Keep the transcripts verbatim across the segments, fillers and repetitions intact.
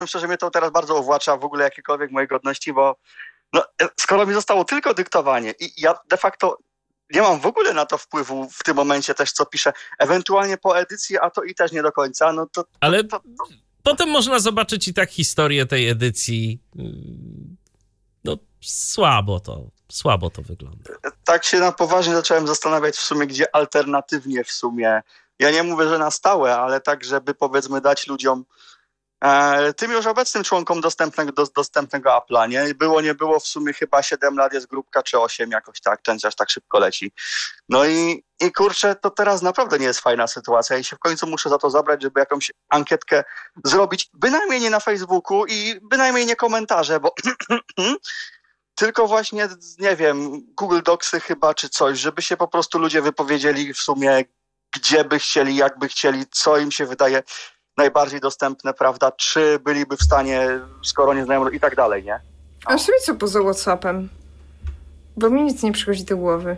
szczerze, mnie to teraz bardzo uwłacza w ogóle jakiekolwiek mojej godności, bo no, skoro mi zostało tylko dyktowanie i ja de facto nie mam w ogóle na to wpływu w tym momencie też, co piszę, ewentualnie po edycji, a to i też nie do końca, no to... to Ale to, to... potem można zobaczyć i tak historię tej edycji. No słabo to, słabo to wygląda. Tak się na poważnie zacząłem zastanawiać w sumie, gdzie alternatywnie w sumie, ja nie mówię, że na stałe, ale tak, żeby powiedzmy dać ludziom, e, tym już obecnym członkom dostępnego, do, dostępnego Apple'a, nie? Było, nie było, w sumie chyba siedem lat jest grupka, czy osiem jakoś tak, ten aż tak szybko leci. No i, i kurczę, to teraz naprawdę nie jest fajna sytuacja i się w końcu muszę za to zabrać, żeby jakąś ankietkę zrobić, bynajmniej nie na Facebooku i bynajmniej nie komentarze, bo tylko właśnie, nie wiem, Google Docsy chyba, czy coś, żeby się po prostu ludzie wypowiedzieli w sumie, gdzie by chcieli, jak by chcieli, co im się wydaje najbardziej dostępne, prawda, czy byliby w stanie, skoro nie znają i tak dalej, nie? A sobie co poza WhatsAppem? Bo mi nic nie przychodzi do głowy.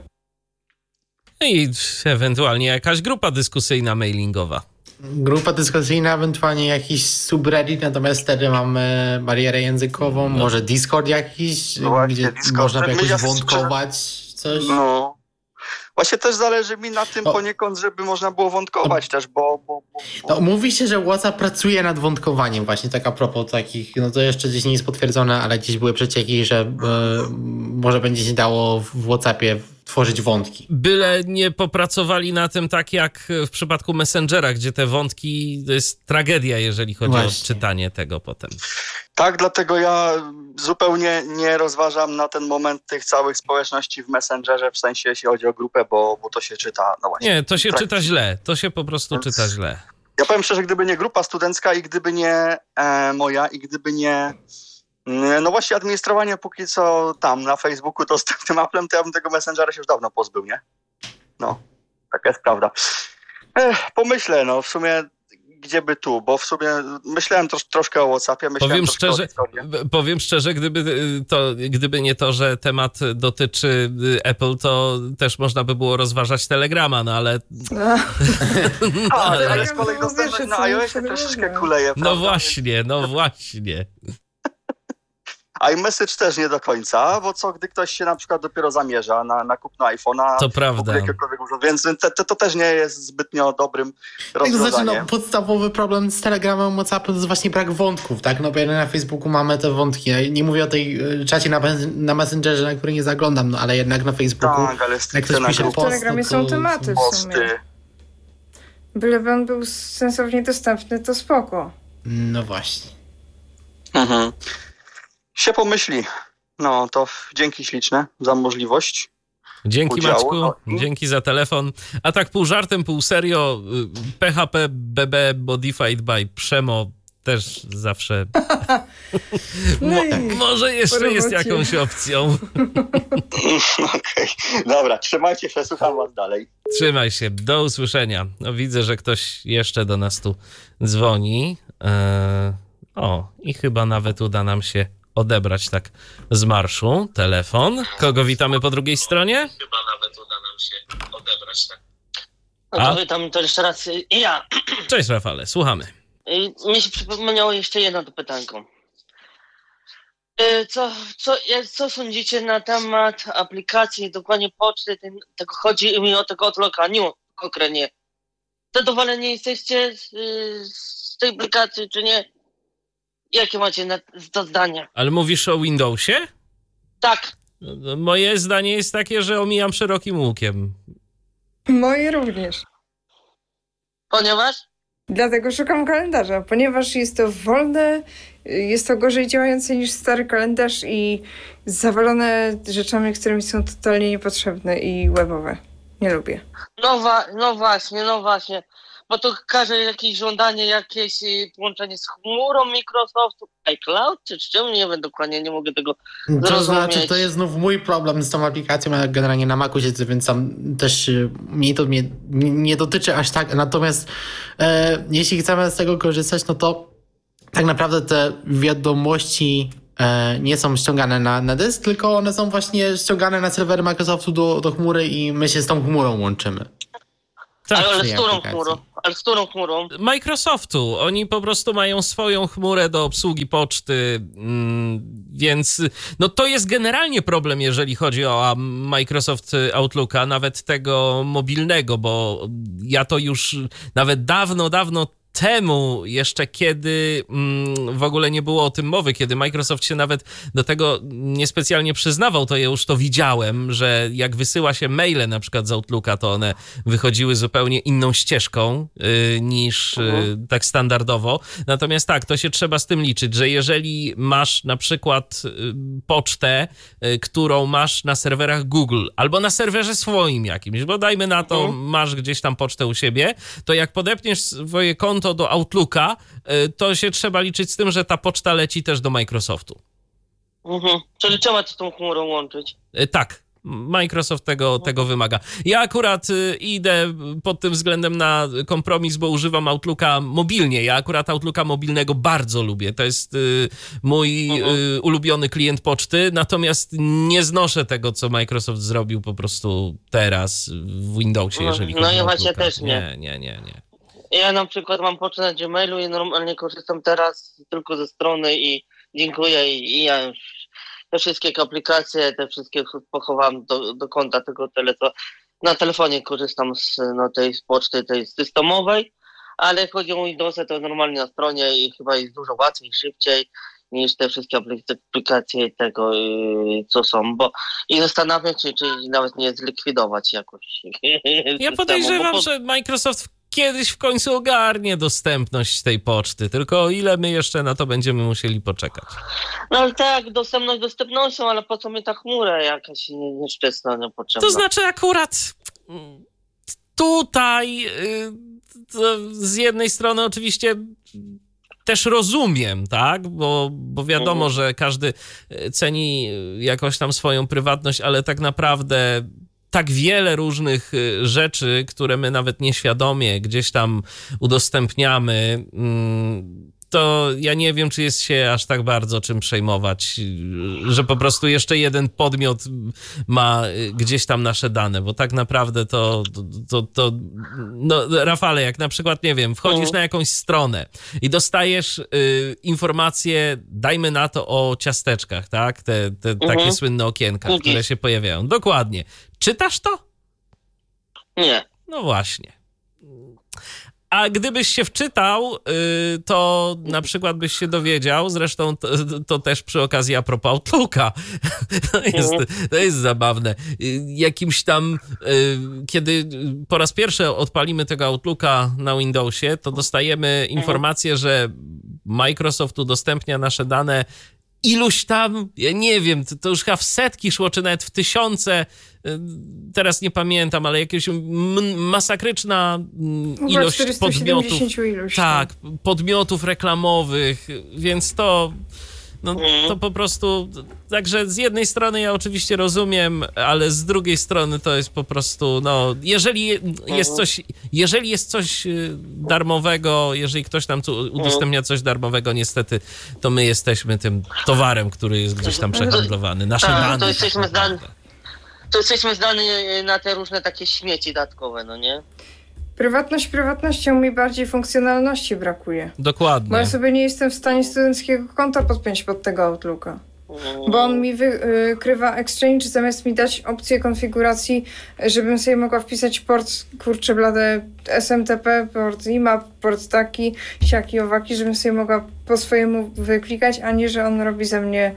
I ewentualnie jakaś grupa dyskusyjna mailingowa. Grupa dyskusyjna, ewentualnie jakiś subreddit, natomiast wtedy mamy barierę językową, no. Może Discord jakiś, no właśnie, gdzie Discord. można by jakoś ja wątkować coś. No. Właśnie też zależy mi na tym o. poniekąd, żeby można było wątkować o. też, bo... bo, bo, bo... No, mówi się, że WhatsApp pracuje nad wątkowaniem, właśnie tak a propos takich, no to jeszcze gdzieś nie jest potwierdzone, ale gdzieś były przecieki, że e, może będzie się dało w WhatsAppie tworzyć wątki. Byle nie popracowali na tym tak jak w przypadku Messengera, gdzie te wątki to jest tragedia, jeżeli chodzi Właśnie. o czytanie tego potem. Tak, dlatego ja zupełnie nie rozważam na ten moment tych całych społeczności w Messengerze, w sensie jeśli chodzi o grupę, bo, bo to się czyta, no właśnie. Nie, to się tak. czyta źle, to się po prostu Więc czyta źle. Ja powiem szczerze, gdyby nie grupa studencka i gdyby nie e, moja i gdyby nie no właśnie administrowanie póki co tam na Facebooku to z tym Applem, to ja bym tego Messengera się już dawno pozbył, nie? No, taka jest prawda. Ech, pomyślę, no w sumie gdzie by tu, bo w sumie myślałem trosz, troszkę o WhatsAppie, myślałem powiem troszkę szczerze, o historii. Powiem szczerze, gdyby, to, gdyby nie to, że temat dotyczy Apple, to też można by było rozważać Telegrama, no ale... No. A, ale, ale z kolei dostępność na iOSie troszeczkę kuleje, prawda? No właśnie, no właśnie. iMessage też nie do końca, bo co, gdy ktoś się na przykład dopiero zamierza na, na kupno iPhone'a, to prawda. Więc te, te, to też nie jest zbytnio dobrym rozwiązaniem. Tak, znaczy, no, podstawowy problem z Telegramem, WhatsAppem to jest właśnie brak wątków, tak? No bo na Facebooku mamy te wątki. Ja nie mówię o tej czacie na, na Messengerze, na który nie zaglądam, no ale jednak na Facebooku. Tak, ale jak ktoś pisze post, w Telegramie są tematy w sumie. Byleby on był sensownie dostępny, to spoko. No właśnie. Mhm. Się pomyśli. No to dzięki śliczne za możliwość. Dzięki udziału. Maćku, No. dzięki za telefon. A tak pół żartem, pół serio, P H P B B Modified by Przemo też zawsze no Mo- może jeszcze jest jakąś opcją. Okej, okay. Dobra, trzymajcie się, słucham was dalej. Trzymaj się, do usłyszenia. No, widzę, że ktoś jeszcze do nas tu dzwoni. Eee, o, i chyba nawet uda nam się odebrać tak z marszu telefon. Kogo witamy po drugiej stronie? Chyba nawet uda nam się odebrać tak. No to witam to jeszcze raz i ja. Cześć Rafale, słuchamy. I mi się przypomniało jeszcze jedno to pytanko. Co, co, co sądzicie na temat aplikacji, dokładnie poczty, ten, tego chodzi mi o tego Outlooka, nie konkretnie. Zadowoleni jesteście z, z tej aplikacji, czy nie? Jakie macie na to zdanie? Ale mówisz o Windowsie? Tak. Moje zdanie jest takie, że omijam szerokim łukiem. Moje również. Ponieważ? Dlatego szukam kalendarza, ponieważ jest to wolne, jest to gorzej działające niż stary kalendarz i zawalone rzeczami, które mi są totalnie niepotrzebne i webowe. Nie lubię. No, wa- no właśnie, no właśnie. Bo to każe jakieś żądanie, jakieś połączenie z chmurą Microsoftu, iCloud, czy z czym? Nie wiem dokładnie, nie mogę tego To zrozumieć. znaczy, to jest znów mój problem z tą aplikacją, ja generalnie na Macu siedzę, więc tam też mnie to mnie nie dotyczy aż tak. Natomiast e, jeśli chcemy z tego korzystać, no to tak naprawdę te wiadomości e, nie są ściągane na, na dysk, tylko one są właśnie ściągane na serwery Microsoftu do, do chmury i my się z tą chmurą łączymy. Tak, ale z którą chmurą? Ale z którą chmurą? Microsoftu. Oni po prostu mają swoją chmurę do obsługi poczty, więc no to jest generalnie problem, jeżeli chodzi o Microsoft Outlooka, nawet tego mobilnego, bo ja to już nawet dawno, dawno temu, jeszcze kiedy mm, w ogóle nie było o tym mowy, kiedy Microsoft się nawet do tego niespecjalnie przyznawał, to ja już to widziałem, że jak wysyła się maile na przykład z Outlooka, to one wychodziły zupełnie inną ścieżką y, niż y, tak standardowo. Natomiast tak, to się trzeba z tym liczyć, że jeżeli masz na przykład y, pocztę, y, którą masz na serwerach Google albo na serwerze swoim jakimś, bo dajmy na to, mhm. masz gdzieś tam pocztę u siebie, to jak podepniesz swoje konto do Outlooka, to się trzeba liczyć z tym, że ta poczta leci też do Microsoftu. Mhm. Czyli trzeba to z tą chmurą łączyć. Tak. Microsoft tego, tego wymaga. Ja akurat y, idę pod tym względem na kompromis, bo używam Outlooka mobilnie. Ja akurat Outlooka mobilnego bardzo lubię. To jest y, mój mhm. y, ulubiony klient poczty, natomiast nie znoszę tego, co Microsoft zrobił po prostu teraz w Windowsie, jeżeli no, chodzi no o ja właśnie Outlooka. też nie. Nie, nie, nie, nie. Ja na przykład mam pocztę na Gmailu i normalnie korzystam teraz tylko ze strony i dziękuję i, i ja już te wszystkie aplikacje, te wszystkie pochowam do, do konta tego tyle, co na telefonie korzystam z no, tej z poczty, tej systemowej, ale jak chodzi o Windowsa, to normalnie na stronie i chyba jest dużo łatwiej, szybciej niż te wszystkie aplikacje tego, co są, bo i zastanawiam się, czy nawet nie zlikwidować jakoś. Ja podejrzewam, po... że Microsoft kiedyś w końcu ogarnie dostępność tej poczty, tylko o ile my jeszcze na to będziemy musieli poczekać. No ale tak, dostępność dostępnością, ale po co mi ta chmura jakaś nieszczęsna, niepotrzebna? To znaczy akurat tutaj z jednej strony oczywiście też rozumiem, tak, bo, bo wiadomo, mhm. że każdy ceni jakoś tam swoją prywatność, ale tak naprawdę tak wiele różnych rzeczy, które my nawet nieświadomie gdzieś tam udostępniamy, to ja nie wiem, czy jest się aż tak bardzo czym przejmować, że po prostu jeszcze jeden podmiot ma gdzieś tam nasze dane, bo tak naprawdę to, to, to no Rafale, jak na przykład, nie wiem, wchodzisz na jakąś stronę i dostajesz y, informacje, dajmy na to o ciasteczkach, tak? Te, te mhm. takie słynne okienka, mhm. które się pojawiają. Dokładnie. Czytasz to? Nie. No właśnie. A gdybyś się wczytał, to na przykład byś się dowiedział, zresztą to, to też przy okazji a propos Outlooka, to jest, to jest zabawne, jakimś tam, kiedy po raz pierwszy odpalimy tego Outlooka na Windowsie, to dostajemy informację, że Microsoft udostępnia nasze dane iluś tam, ja nie wiem, to, to już chyba w setki szło, czy nawet w tysiące, teraz nie pamiętam, ale jakaś m- masakryczna ilość podmiotów. Ilość, tak, podmiotów reklamowych, więc to, no, to po prostu, także z jednej strony ja oczywiście rozumiem, ale z drugiej strony to jest po prostu, no, jeżeli jest coś, jeżeli jest coś darmowego, jeżeli ktoś nam tu udostępnia coś darmowego, niestety, to my jesteśmy tym towarem, który jest gdzieś tam przehandlowany. Nasze tak, dane. To jesteśmy zdani, to jesteśmy zdani na te różne takie śmieci dodatkowe, no nie? Prywatność prywatnością, mi bardziej funkcjonalności brakuje. Dokładnie. Bo ja sobie nie jestem w stanie studenckiego konta podpiąć pod tego Outlooka. Bo on mi wykrywa Exchange, zamiast mi dać opcję konfiguracji, żebym sobie mogła wpisać port, kurczę blade, S M T P, port I M A P, port taki, siaki, owaki, żebym sobie mogła po swojemu wyklikać, a nie, że on robi ze mnie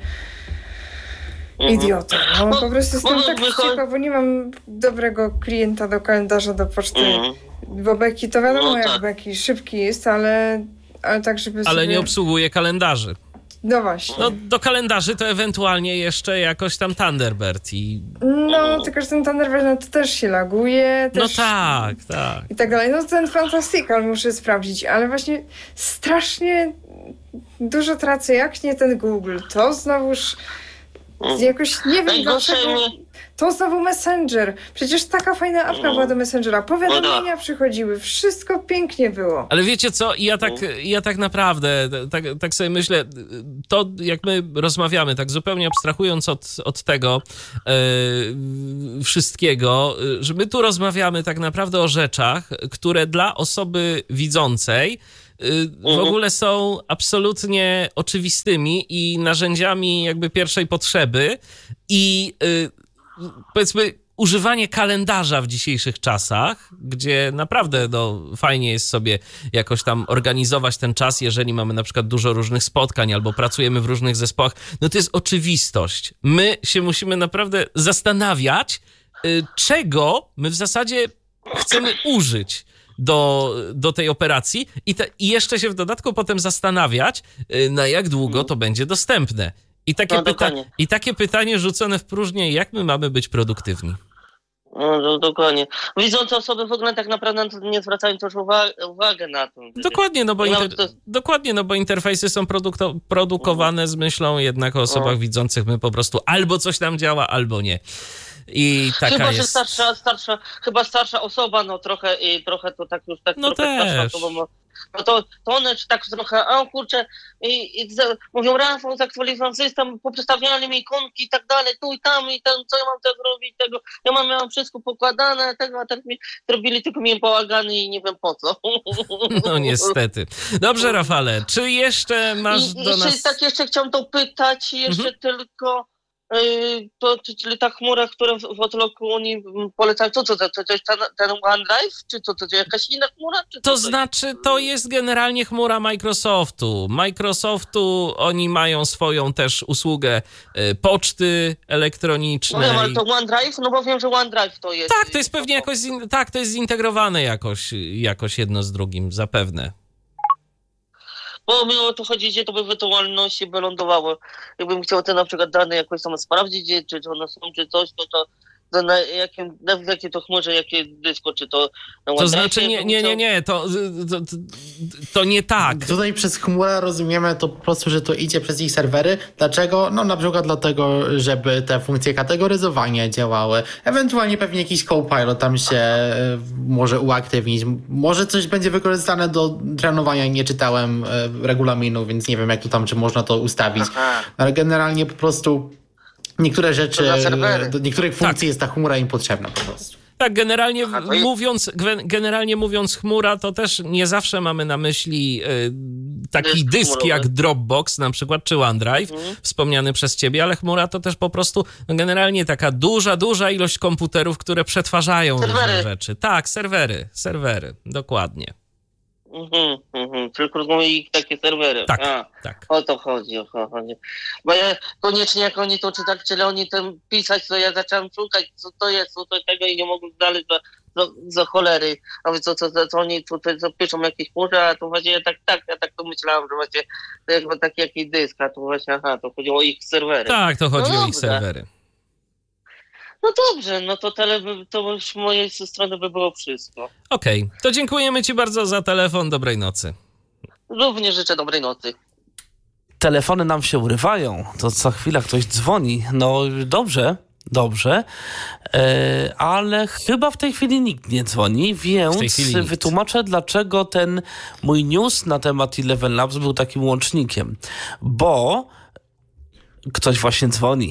idiotę. No, po prostu jestem tak wściekła, bo nie mam dobrego klienta do kalendarza, do poczty. Bo Beki to wiadomo, no, jak tak. Beki szybki jest, ale, ale tak, żeby Ale sobie... nie obsługuje kalendarzy. No właśnie. No do kalendarzy to ewentualnie jeszcze jakoś tam Thunderbird i... No, tylko że ten Thunderbird no, to też się laguje. Też... No tak, tak. I tak dalej. No ten Fantastical muszę sprawdzić, ale właśnie strasznie dużo tracę, jak nie ten Google. To znowuż... Jakoś nie wiem dlaczego To znowu Messenger. Przecież taka fajna apka No. była do Messengera. Powiadomienia No tak. przychodziły. Wszystko pięknie było. Ale wiecie co, ja tak, ja tak naprawdę, tak, tak sobie myślę, to jak my rozmawiamy, tak zupełnie abstrahując od, od tego e, wszystkiego, że my tu rozmawiamy tak naprawdę o rzeczach, które dla osoby widzącej w ogóle są absolutnie oczywistymi i narzędziami jakby pierwszej potrzeby i powiedzmy używanie kalendarza w dzisiejszych czasach, gdzie naprawdę no, fajnie jest sobie jakoś tam organizować ten czas, jeżeli mamy na przykład dużo różnych spotkań albo pracujemy w różnych zespołach, no to jest oczywistość. My się musimy naprawdę zastanawiać, czego my w zasadzie chcemy użyć do, do tej operacji i, te, i jeszcze się w dodatku potem zastanawiać, na jak długo to będzie dostępne. I takie, No, pyta- dokładnie. I takie pytanie rzucone w próżnię, jak my mamy być produktywni? No, no, dokładnie. Widzące osoby w ogóle tak naprawdę nie zwracają też uwa- uwagę na to. Dokładnie, no bo, Ja inter- to- dokładnie, no bo interfejsy są produkto- produkowane z myślą jednak o osobach No. widzących. My po prostu albo coś tam działa, albo nie. I taka Chyba, że jest... starsza, starsza, chyba starsza osoba, no trochę i trochę to tak już tak No trochę starsza też. osoba, no, no to, to one tak trochę, o kurczę, i, i za, mówią, Rafał, zaktualizowałem system, poprzestawiali mi ikonki i tak dalej, tu i tam, i tam, co ja mam teraz robić, tego, ja mam, miałam wszystko pokładane, tego, a teraz mi zrobili tylko mi bałagany i nie wiem po co. No niestety. Dobrze, Rafale, czy jeszcze masz I, do jeszcze, nas... tak jeszcze chciałam dopytać, jeszcze Mhm. tylko, yy, to, to, czyli ta chmura, która w, w Outlooku oni polecają, co to, to, to, to jest ten, ten OneDrive, czy to, to, to jakaś inna chmura? Czy To to znaczy, to jest generalnie chmura Microsoftu. Microsoftu, oni mają swoją też usługę y, poczty No elektronicznej. wiem, ale to OneDrive, no bo wiem, że OneDrive to jest. Tak, to jest pewnie jakoś, zin- tak, to jest zintegrowane jakoś, jakoś jedno z drugim, zapewne. Bo mi o to chodzi, gdzie to by wirtualności by lądowało. Jakbym chciał te na przykład dane jakoś tam sprawdzić, gdzie, czy to one są, czy coś, to to, to na jakim, na w jakie to chmurze, jakie dysko, czy to na To OneDrive'ie znaczy, nie, bym nie, chciał- nie, nie, to, to, to, to nie tak. Tutaj przez chmurę rozumiemy to po prostu, że to idzie przez ich serwery. Dlaczego? No na przykład dlatego, żeby te funkcje kategoryzowania działały. Ewentualnie pewnie jakiś copilot tam się e, może uaktywnić. Może coś będzie wykorzystane do trenowania. Nie czytałem e, regulaminu, więc nie wiem jak to tam, czy można to ustawić. Aha. Ale generalnie po prostu niektóre rzeczy, To na serwery. do niektórych funkcji jest ta chmura im potrzebna po prostu. Tak, generalnie Aha, to jest- mówiąc, gwe- generalnie mówiąc chmura, to też nie zawsze mamy na myśli y, taki Dysk dysk chmurowy. jak Dropbox na przykład, czy OneDrive, Mhm. wspomniany przez ciebie, ale chmura to też po prostu no, generalnie taka duża, duża ilość komputerów, które przetwarzają różne Serwery. rzeczy. Tak, serwery, serwery, dokładnie. Mhm, mhm. Tylko rozumiem ich takie serwery. Tak. A, Tak. o to chodzi, o to chodzi. Bo ja koniecznie jak oni to czytali, czyli oni tam pisać, to ja zacząłem szukać, co to jest, co to tego i nie mogłem znaleźć za, za, za cholery. A więc co, co, co, co oni tutaj co piszą jakieś chmurze, a to właśnie ja tak, tak, ja tak to myślałem, że właśnie to jakby taki jakiś dysk, a to właśnie, aha, to chodziło o ich serwery. Tak, to chodzi No o ich dobrze. serwery. No dobrze, no to tyle, by- to już z mojej strony by było wszystko. Okej, to dziękujemy ci bardzo za telefon, dobrej nocy. Również życzę dobrej nocy. Telefony nam się urywają, to co chwila ktoś dzwoni. No dobrze, dobrze, e, ale chyba w tej chwili nikt nie dzwoni, W tej więc chwili nikt. wytłumaczę, dlaczego ten mój news na temat Eleven Labs był takim łącznikiem. Bo ktoś właśnie dzwoni.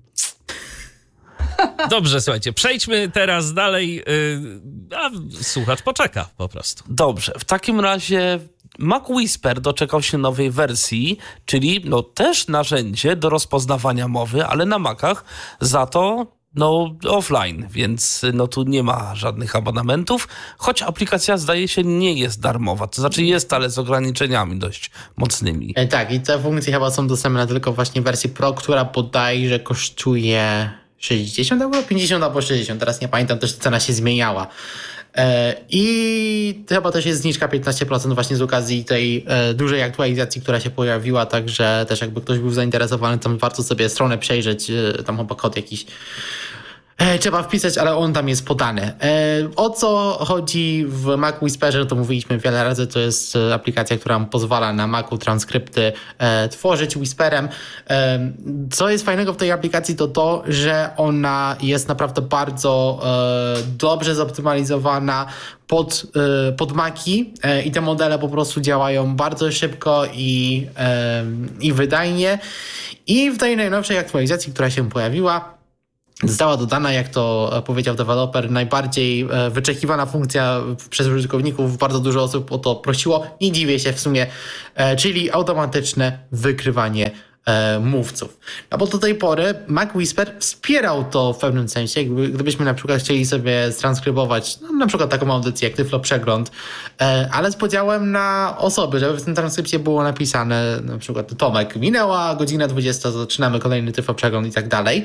Dobrze, słuchajcie, przejdźmy teraz dalej, yy, a słuchacz poczeka po prostu. Dobrze, w takim razie Mac Whisper doczekał się nowej wersji, czyli no też narzędzie do rozpoznawania mowy, ale na Macach, za to no offline, więc no tu nie ma żadnych abonamentów, choć aplikacja zdaje się nie jest darmowa, to znaczy jest, ale z ograniczeniami dość mocnymi. E, tak, i te funkcje chyba są dostępne tylko właśnie w wersji Pro, która bodajże kosztuje sześćdziesiąt euro, pięćdziesiąt albo sześćdziesiąt, teraz nie pamiętam, też cena się zmieniała. E, I chyba też jest zniżka piętnaście procent właśnie z okazji tej e, dużej aktualizacji, która się pojawiła, także też jakby ktoś był zainteresowany, tam warto sobie stronę przejrzeć, e, tam chyba kod jakiś E, trzeba wpisać, ale on tam jest podany. E, o co chodzi w Mac Whisperze, to mówiliśmy wiele razy, to jest aplikacja, która pozwala na Macu transkrypty e, tworzyć Whisperem. E, co jest fajnego w tej aplikacji, to to, że ona jest naprawdę bardzo e, dobrze zoptymalizowana pod, e, pod Maci e, i te modele po prostu działają bardzo szybko i, e, i wydajnie. I w tej najnowszej aktualizacji, która się pojawiła, została dodana, jak to powiedział deweloper, najbardziej wyczekiwana funkcja przez użytkowników. Bardzo dużo osób o to prosiło. Nie dziwię się w sumie, czyli automatyczne wykrywanie mówców. No bo do tej pory Mac Whisper wspierał to w pewnym sensie. Gdybyśmy na przykład chcieli sobie transkrybować no, na przykład taką audycję jak Tyflo Przegląd, ale z podziałem na osoby, żeby w tym transkrypcie było napisane na przykład Tomek, minęła godzina dwudziesta, zaczynamy kolejny Tyflo Przegląd i tak dalej,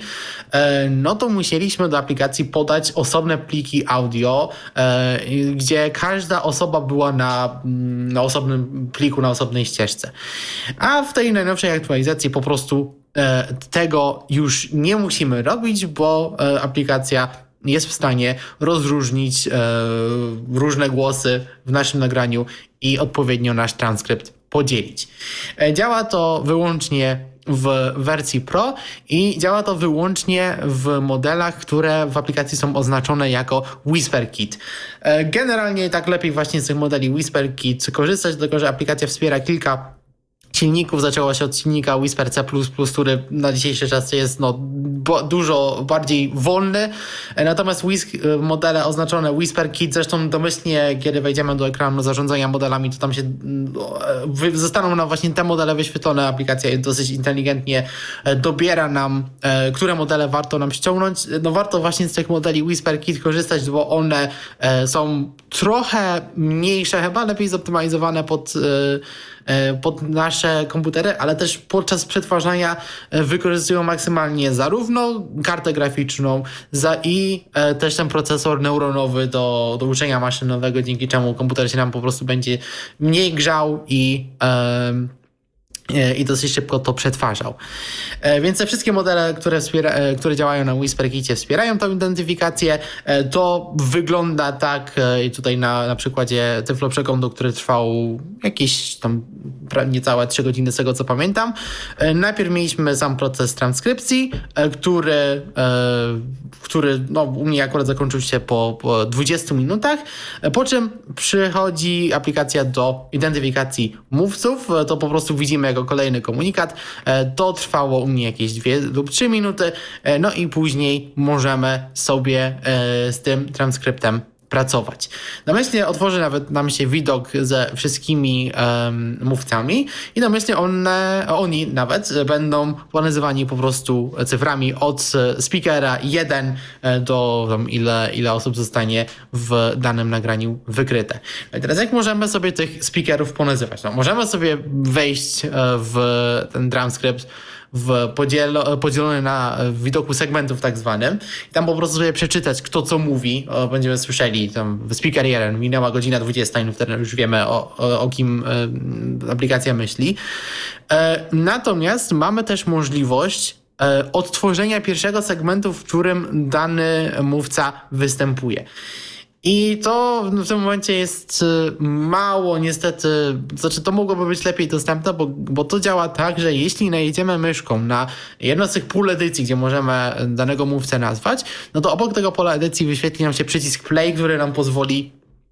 no to musieliśmy do aplikacji podać osobne pliki audio, gdzie każda osoba była na, na osobnym pliku, na osobnej ścieżce. A w tej najnowszej aktualizacji po prostu e, tego już nie musimy robić, bo e, aplikacja jest w stanie rozróżnić e, różne głosy w naszym nagraniu i odpowiednio nasz transkrypt podzielić. E, działa to wyłącznie w wersji Pro i działa to wyłącznie w modelach, które w aplikacji są oznaczone jako WhisperKit. E, generalnie tak lepiej właśnie z tych modeli WhisperKit korzystać, dlatego że aplikacja wspiera kilka silników. Zaczęło się od silnika Whisper C plus plus, który na dzisiejszy czas jest no, bo, dużo bardziej wolny. Natomiast whisk- modele oznaczone WhisperKit, zresztą domyślnie, kiedy wejdziemy do ekranu zarządzania modelami, to tam się no, zostaną nam właśnie te modele wyświetlone. Aplikacja dosyć inteligentnie dobiera nam, e, które modele warto nam ściągnąć. No warto właśnie z tych modeli WhisperKit korzystać, bo one e, są trochę mniejsze, chyba lepiej zoptymalizowane pod e, pod nasze komputery, ale też podczas przetwarzania wykorzystują maksymalnie zarówno kartę graficzną za i też ten procesor neuronowy do, do uczenia maszynowego, dzięki czemu komputer się nam po prostu będzie mniej grzał i um, i dosyć szybko to przetwarzał. Więc te wszystkie modele, które, wspiera, które działają na WhisperKicie, wspierają tą identyfikację. To wygląda tak, i tutaj na, na przykładzie Tyflo Przeglądu, który trwał jakieś tam niecałe trzy godziny z tego co pamiętam. Najpierw mieliśmy sam proces transkrypcji, który, który no, u mnie akurat zakończył się po, po dwudziestu minutach, po czym przychodzi aplikacja do identyfikacji mówców. To po prostu widzimy jako kolejny komunikat. To trwało u mnie jakieś dwie lub trzy minuty, no i później możemy sobie z tym transkryptem pracować. Domyślnie otworzy nawet nam się widok ze wszystkimi um, mówcami i domyślnie one, oni nawet będą ponazywani po prostu cyframi od speakera jeden do tam, ile, ile osób zostanie w danym nagraniu wykryte. No i teraz jak możemy sobie tych speakerów ponazywać? No, możemy sobie wejść w ten transkrypt w podzielo, podzielony na w widoku segmentów tak zwanym i tam po prostu sobie przeczytać, kto co mówi. O, będziemy słyszeli tam speaker jeden, minęła godzina dwudziesta i wtedy już wiemy o, o, o kim e, aplikacja myśli. E, natomiast mamy też możliwość e, odtworzenia pierwszego segmentu, w którym dany mówca występuje. I to w tym momencie jest mało niestety, znaczy to mogłoby być lepiej dostępne, bo, bo to działa tak, że jeśli najedziemy myszką na jedno z tych pól edycji, gdzie możemy danego mówcę nazwać, no to obok tego pola edycji wyświetli nam się przycisk play, który nam pozwoli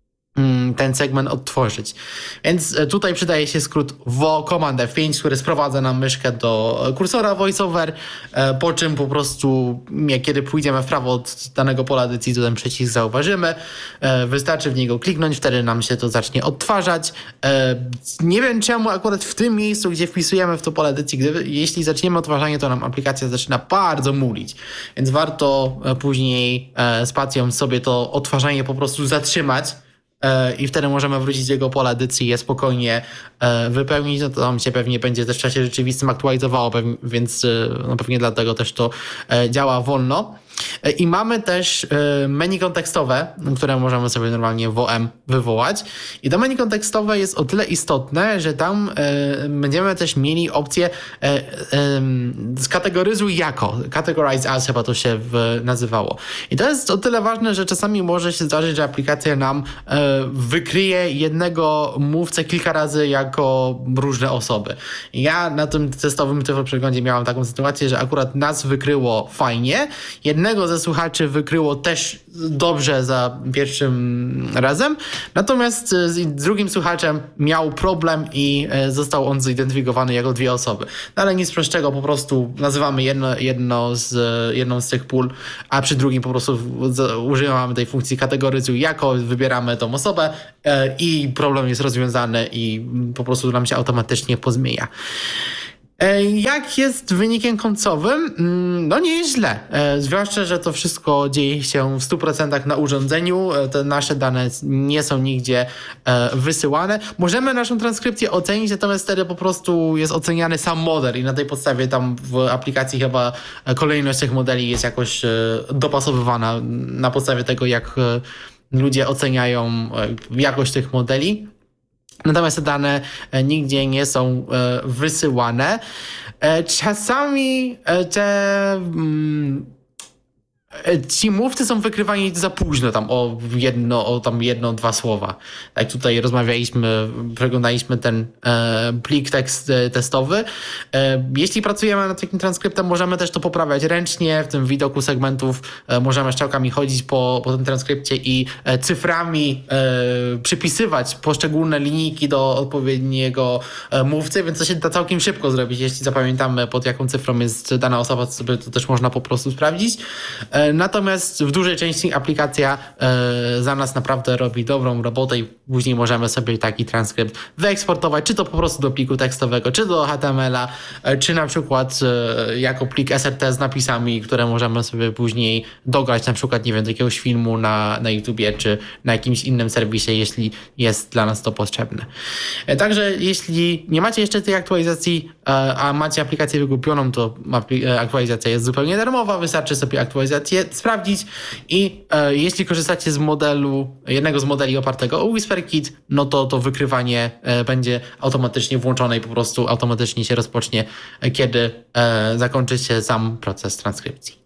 ten segment odtworzyć. Więc tutaj przydaje się skrót W O Command F pięć, który sprowadza nam myszkę do kursora VoiceOver, po czym po prostu kiedy pójdziemy w prawo od danego pola edycji, to ten przycisk zauważymy. Wystarczy w niego kliknąć, wtedy nam się to zacznie odtwarzać. Nie wiem czemu akurat w tym miejscu, gdzie wpisujemy w to pole edycji, gdy, jeśli zaczniemy odtwarzanie, to nam aplikacja zaczyna bardzo mulić. Więc warto później spacją sobie to odtwarzanie po prostu zatrzymać i wtedy możemy wrócić do jego pola edycji i je spokojnie wypełnić. No to tam się pewnie będzie też w czasie rzeczywistym aktualizowało, więc no pewnie dlatego też to działa wolno. I mamy też menu kontekstowe, które możemy sobie normalnie w O M wywołać. I to menu kontekstowe jest o tyle istotne, że tam będziemy też mieli opcję skategoryzuj jako. Categorize as chyba to się nazywało. I to jest o tyle ważne, że czasami może się zdarzyć, że aplikacja nam wykryje jednego mówcę kilka razy jako różne osoby. Ja na tym testowym przeglądzie miałam taką sytuację, że akurat nas wykryło fajnie, jednego ze słuchaczy wykryło też dobrze za pierwszym razem, natomiast z drugim słuchaczem miał problem i został on zidentyfikowany jako dwie osoby. No ale nic prostszego, po prostu nazywamy jedno, jedno z, jedną z tych pól, a przy drugim po prostu używamy tej funkcji kategoryzuj jako, wybieramy tą osobę i problem jest rozwiązany i po prostu nam się automatycznie pozmienia. Jak jest wynikiem końcowym? No nie jest źle. Zwłaszcza, że to wszystko dzieje się w stu procentach na urządzeniu. Te nasze dane nie są nigdzie wysyłane. Możemy naszą transkrypcję ocenić, natomiast wtedy po prostu jest oceniany sam model i na tej podstawie tam w aplikacji chyba kolejność tych modeli jest jakoś dopasowywana na podstawie tego, jak ludzie oceniają jakość tych modeli. Natomiast te dane nigdzie nie są wysyłane. Czasami te... Ci mówcy są wykrywani za późno, tam o jedno, o tam jedno, dwa słowa. Tak tutaj rozmawialiśmy, przeglądaliśmy ten e, plik tekst e, testowy. E, jeśli pracujemy nad takim transkryptem, możemy też to poprawiać ręcznie. W tym widoku segmentów e, możemy strzałkami chodzić po, po tym transkrypcie i e, cyframi e, przypisywać poszczególne linijki do odpowiedniego e, mówcy, więc to się da całkiem szybko zrobić. Jeśli zapamiętamy, pod jaką cyfrą jest dana osoba, to sobie to też można po prostu sprawdzić. E, Natomiast w dużej części aplikacja e, za nas naprawdę robi dobrą robotę i później możemy sobie taki transkrypt wyeksportować, czy to po prostu do pliku tekstowego, czy do H T M L-a, e, czy na przykład e, jako plik S R T z napisami, które możemy sobie później dograć, na przykład, nie wiem, do jakiegoś filmu na, na YouTubie, czy na jakimś innym serwisie, jeśli jest dla nas to potrzebne. E, także jeśli nie macie jeszcze tej aktualizacji, e, a macie aplikację wygłupioną, to aktualizacja jest zupełnie darmowa, wystarczy sobie aktualizację sprawdzić i e, jeśli korzystacie z modelu, jednego z modeli opartego o WhisperKit, no to to wykrywanie e, będzie automatycznie włączone i po prostu automatycznie się rozpocznie, e, kiedy e, zakończy się sam proces transkrypcji.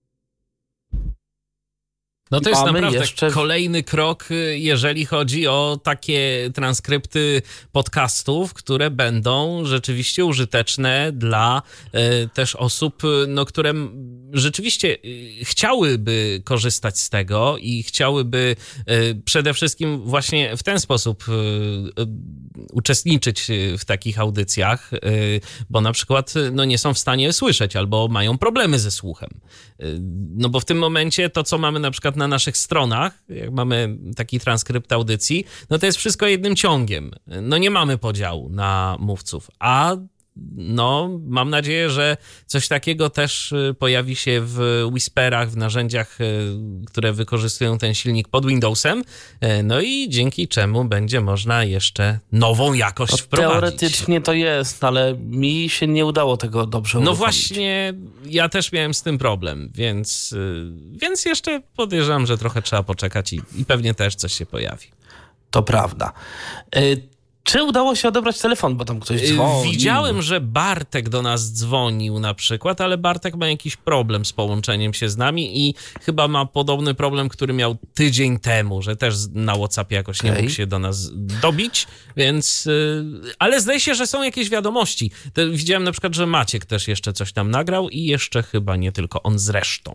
No to jest Mamy naprawdę jeszcze... kolejny krok, jeżeli chodzi o takie transkrypty podcastów, które będą rzeczywiście użyteczne dla y, też osób, no, które rzeczywiście chciałyby korzystać z tego i chciałyby y, przede wszystkim właśnie w ten sposób y, y, uczestniczyć w takich audycjach, y, bo na przykład no, nie są w stanie słyszeć albo mają problemy ze słuchem. Y, no bo w tym momencie to, co mamy na przykład na naszych stronach, jak mamy taki transkrypt audycji, no to jest wszystko jednym ciągiem. No nie mamy podziału na mówców, a no mam nadzieję, że coś takiego też pojawi się w Whisperach, w narzędziach, które wykorzystują ten silnik pod Windowsem, no i dzięki czemu będzie można jeszcze nową jakość no, wprowadzić. Teoretycznie to jest, ale mi się nie udało tego dobrze uruchomić. No właśnie, ja też miałem z tym problem, więc, więc jeszcze podejrzewam, że trochę trzeba poczekać i, i pewnie też coś się pojawi. To prawda. Y- Czy udało się odebrać telefon, bo tam ktoś dzwonił? Widziałem, że Bartek do nas dzwonił na przykład, ale Bartek ma jakiś problem z połączeniem się z nami i chyba ma podobny problem, który miał tydzień temu, że też na WhatsAppie jakoś okay. nie mógł się do nas dobić, więc... Ale zdaje się, że są jakieś wiadomości. Widziałem na przykład, że Maciek też jeszcze coś tam nagrał i jeszcze chyba nie tylko on zresztą.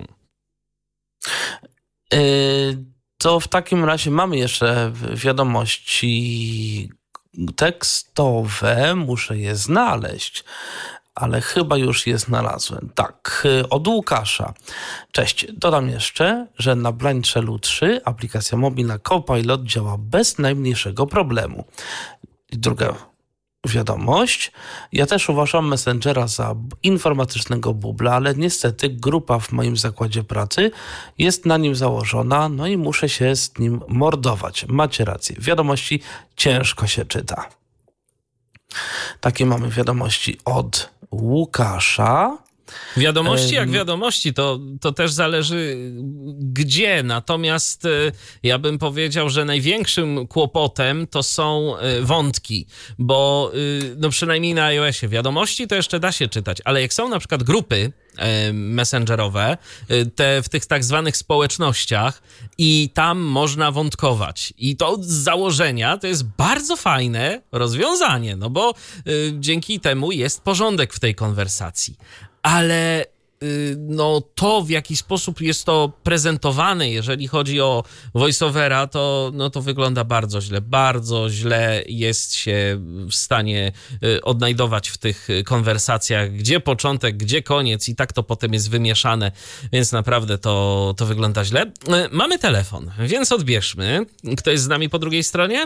Yy, to w takim razie mamy jeszcze wiadomości tekstowe, muszę je znaleźć, ale chyba już je znalazłem. Tak, od Łukasza. Cześć, dodam jeszcze, że na Blind Shellu trzy aplikacja mobilna Copilot działa bez najmniejszego problemu. I druga wiadomość. Ja też uważam Messengera za informatycznego bubla, ale niestety grupa w moim zakładzie pracy jest na nim założona, no i muszę się z nim mordować. Macie rację. Wiadomości ciężko się czyta. Takie mamy wiadomości od Łukasza. Wiadomości jak wiadomości, to, to też zależy gdzie, natomiast ja bym powiedział, że największym kłopotem to są wątki, bo no przynajmniej na iOSie wiadomości to jeszcze da się czytać, ale jak są na przykład grupy messengerowe, te w tych tak zwanych społecznościach i tam można wątkować. I to z założenia to jest bardzo fajne rozwiązanie, no bo y, dzięki temu jest porządek w tej konwersacji. Ale y, no to w jaki sposób jest to prezentowane, jeżeli chodzi o voiceovera, to, no, to wygląda bardzo źle. Bardzo źle jest się w stanie y, odnajdować w tych konwersacjach, gdzie początek, gdzie koniec i tak to potem jest wymieszane, więc naprawdę to, to wygląda źle. Y, mamy telefon, więc odbierzmy. Kto jest z nami po drugiej stronie?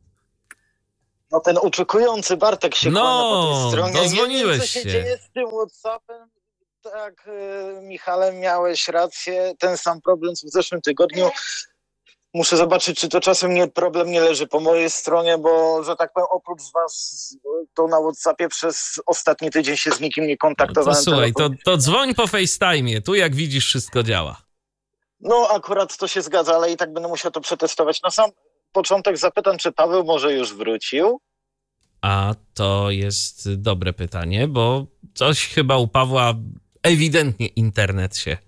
No ten oczekujący Bartek się No, kłania po tej stronie. dozwoniłeś Nie wiem, co się, się. dzieje z tym WhatsAppem. Tak, y, Michale, miałeś rację. Ten sam problem w zeszłym tygodniu. Muszę zobaczyć, czy to czasem nie, problem nie leży po mojej stronie, bo, że tak powiem, oprócz was to na WhatsAppie przez ostatni tydzień się z nikim nie kontaktowałem. To słuchaj, to, to dzwoń po FaceTime'ie. Tu jak widzisz wszystko działa. No akurat to się zgadza, ale i tak będę musiał to przetestować. Na sam początek zapytam, czy Paweł może już wrócił? A to jest dobre pytanie, bo coś chyba u Pawła ewidentnie internet się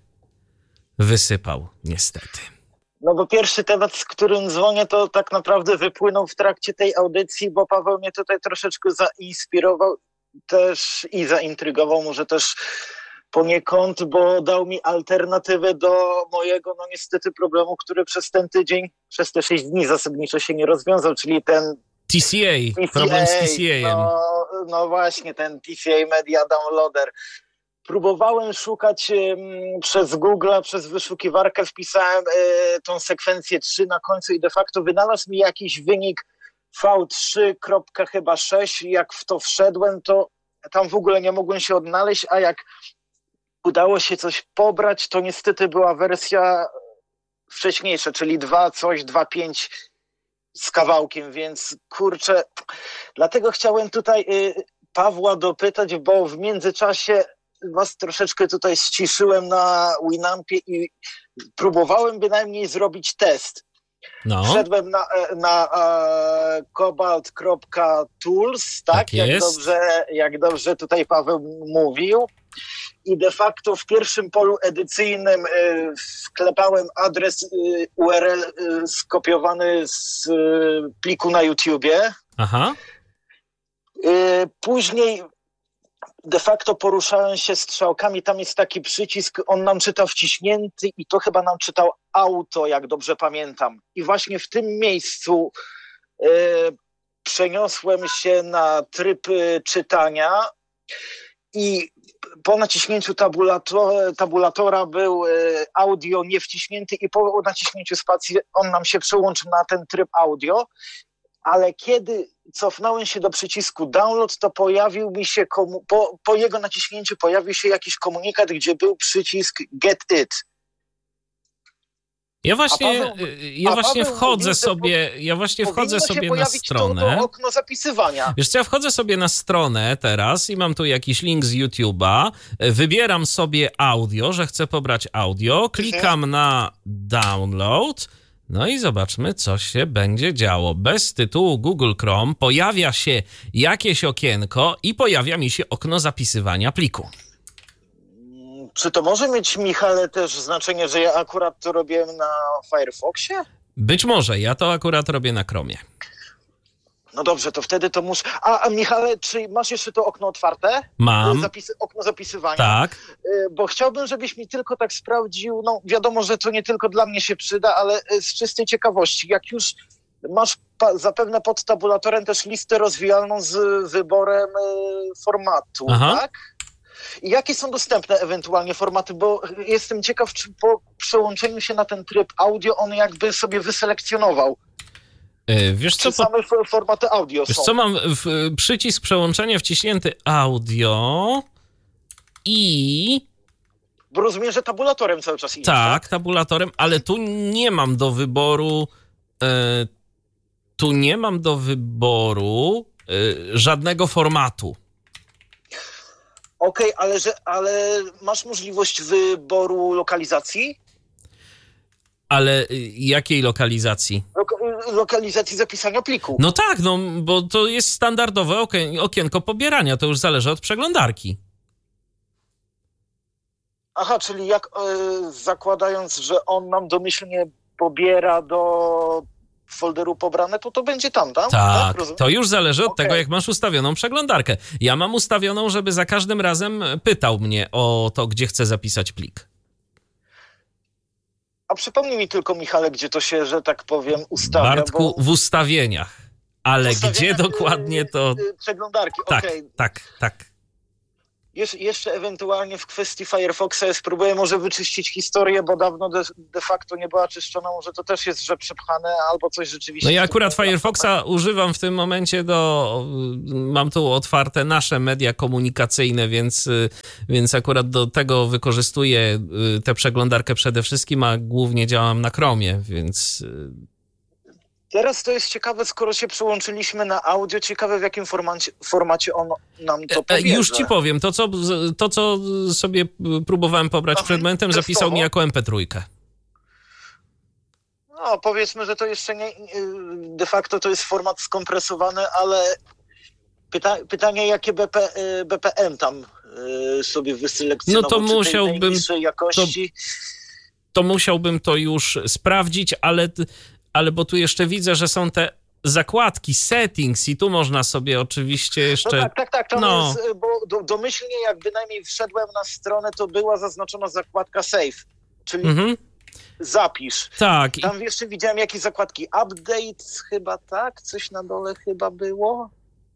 wysypał, niestety. No bo pierwszy temat, z którym dzwonię, to tak naprawdę wypłynął w trakcie tej audycji, bo Paweł mnie tutaj troszeczkę zainspirował też i zaintrygował, może też poniekąd, bo dał mi alternatywę do mojego, no niestety, problemu, który przez ten tydzień, przez te sześć dni zasadniczo się nie rozwiązał, czyli ten T C A, T C A, problem z T C A-em. No, no właśnie, ten T C A Media Downloader. Próbowałem szukać um, przez Google'a, przez wyszukiwarkę, wpisałem y, tą sekwencję trzy na końcu i de facto wynalazł mi jakiś wynik V trzy chyba sześć. Jak w to wszedłem, to tam w ogóle nie mogłem się odnaleźć, a jak udało się coś pobrać, to niestety była wersja wcześniejsza, czyli dwa coś, dwa pięć z kawałkiem, więc kurczę, dlatego chciałem tutaj y, Pawła dopytać, bo w międzyczasie was troszeczkę tutaj ściszyłem na Winampie i próbowałem bynajmniej zrobić test. No. Wszedłem na, na e, cobalt kropka tools, tak? Tak jak, jest. dobrze, jak dobrze tutaj Paweł mówił. I de facto w pierwszym polu edycyjnym y, wklepałem adres y, U R L y, skopiowany z y, pliku na YouTubie. Aha. Y, później de facto poruszałem się strzałkami, tam jest taki przycisk, on nam czytał wciśnięty i to chyba nam czytał auto, jak dobrze pamiętam. I właśnie w tym miejscu y, przeniosłem się na tryb y, czytania i po naciśnięciu tabulatora, tabulatora był y, audio niewciśnięty i po naciśnięciu spacji on nam się przełączył na ten tryb audio, ale kiedy cofnąłem się do przycisku download, to pojawił mi się, komu- po, po jego naciśnięciu pojawił się jakiś komunikat, gdzie był przycisk get it. Ja właśnie, Paweł- ja a właśnie Paweł wchodzę mówił, że sobie, ja właśnie wchodzę Powinno się sobie na pojawić stronę. To, to okno zapisywania. Wiesz co, ja wchodzę sobie na stronę teraz i mam tu jakiś link z YouTube'a, wybieram sobie audio, że chcę pobrać audio, klikam na download, no i zobaczmy, co się będzie działo. Bez tytułu Google Chrome pojawia się jakieś okienko i pojawia mi się okno zapisywania pliku. Czy to może mieć, Michale, też znaczenie, że ja akurat to robiłem na Firefoxie? Być może, ja to akurat robię na Chromie. No dobrze, to wtedy to muszę... A, a Michale, czy masz jeszcze to okno otwarte? Mam. Zapisy, okno zapisywania. Tak. Y, Bo chciałbym, żebyś mi tylko tak sprawdził, no wiadomo, że to nie tylko dla mnie się przyda, ale y, z czystej ciekawości, jak już masz pa- zapewne pod tabulatorem też listę rozwijalną z wyborem y, formatu, Aha. tak? I jakie są dostępne ewentualnie formaty, bo jestem ciekaw, czy po przełączeniu się na ten tryb audio on jakby sobie wyselekcjonował. Yy, wiesz Czy co, po, same f- formaty audio wiesz są? co, mam w, przycisk przełączenia wciśnięty audio i Bo rozumiem, że tabulatorem cały czas idzie. tak, tabulatorem, ale tu nie mam do wyboru yy, tu nie mam do wyboru yy, żadnego formatu. Okej, okay, ale, że, ale masz możliwość wyboru lokalizacji? Ale jakiej lokalizacji? Lok- lokalizacji zapisania pliku. No tak, no bo to jest standardowe okien- okienko pobierania, to już zależy od przeglądarki. Aha, czyli jak y, zakładając, że on nam domyślnie pobiera do folderu pobrane, to to będzie tam, tam? Tak, tak? to już zależy od Okay. tego, jak masz ustawioną przeglądarkę. Ja mam ustawioną, żeby za każdym razem pytał mnie o to, gdzie chcę zapisać plik. A przypomnij mi tylko, Michale, gdzie to się, że tak powiem, ustawia. Bartku, bo... w ustawieniach. Ale w ustawieniach, gdzie dokładnie to... y, y, przeglądarki, Tak, okej. Okay. tak, tak. Jesz- jeszcze ewentualnie w kwestii Firefoxa ja spróbuję może wyczyścić historię, bo dawno de, de facto nie była czyszczona, może to też jest, że przepchane albo coś rzeczywiście... No ja akurat Firefoxa używam w tym momencie do... Mam tu otwarte nasze media komunikacyjne, więc, więc akurat do tego wykorzystuję tę przeglądarkę przede wszystkim, a głównie działam na Chromie, więc... Teraz to jest ciekawe, skoro się przyłączyliśmy na audio, ciekawe w jakim formacie, formacie on nam to pobierze. Już ci powiem, to co, to co sobie próbowałem pobrać Aha, przed momentem, testowo. zapisał mi jako em pe trzy. No powiedzmy, że to jeszcze nie, de facto to jest format skompresowany, ale pyta, pytanie jakie B P, B P M tam sobie wyselekcjonował, No to czy tej musiałbym... najniższej jakości. To, to musiałbym to już sprawdzić, ale... Ale bo tu jeszcze widzę, że są te zakładki, settings i tu można sobie oczywiście jeszcze... No tak, tak, tak, tam no. jest, bo do, domyślnie jak bynajmniej wszedłem na stronę, to była zaznaczona zakładka save, czyli Mhm. zapisz. Tak. Tam jeszcze widziałem jakieś zakładki, update chyba, tak? Coś na dole chyba było?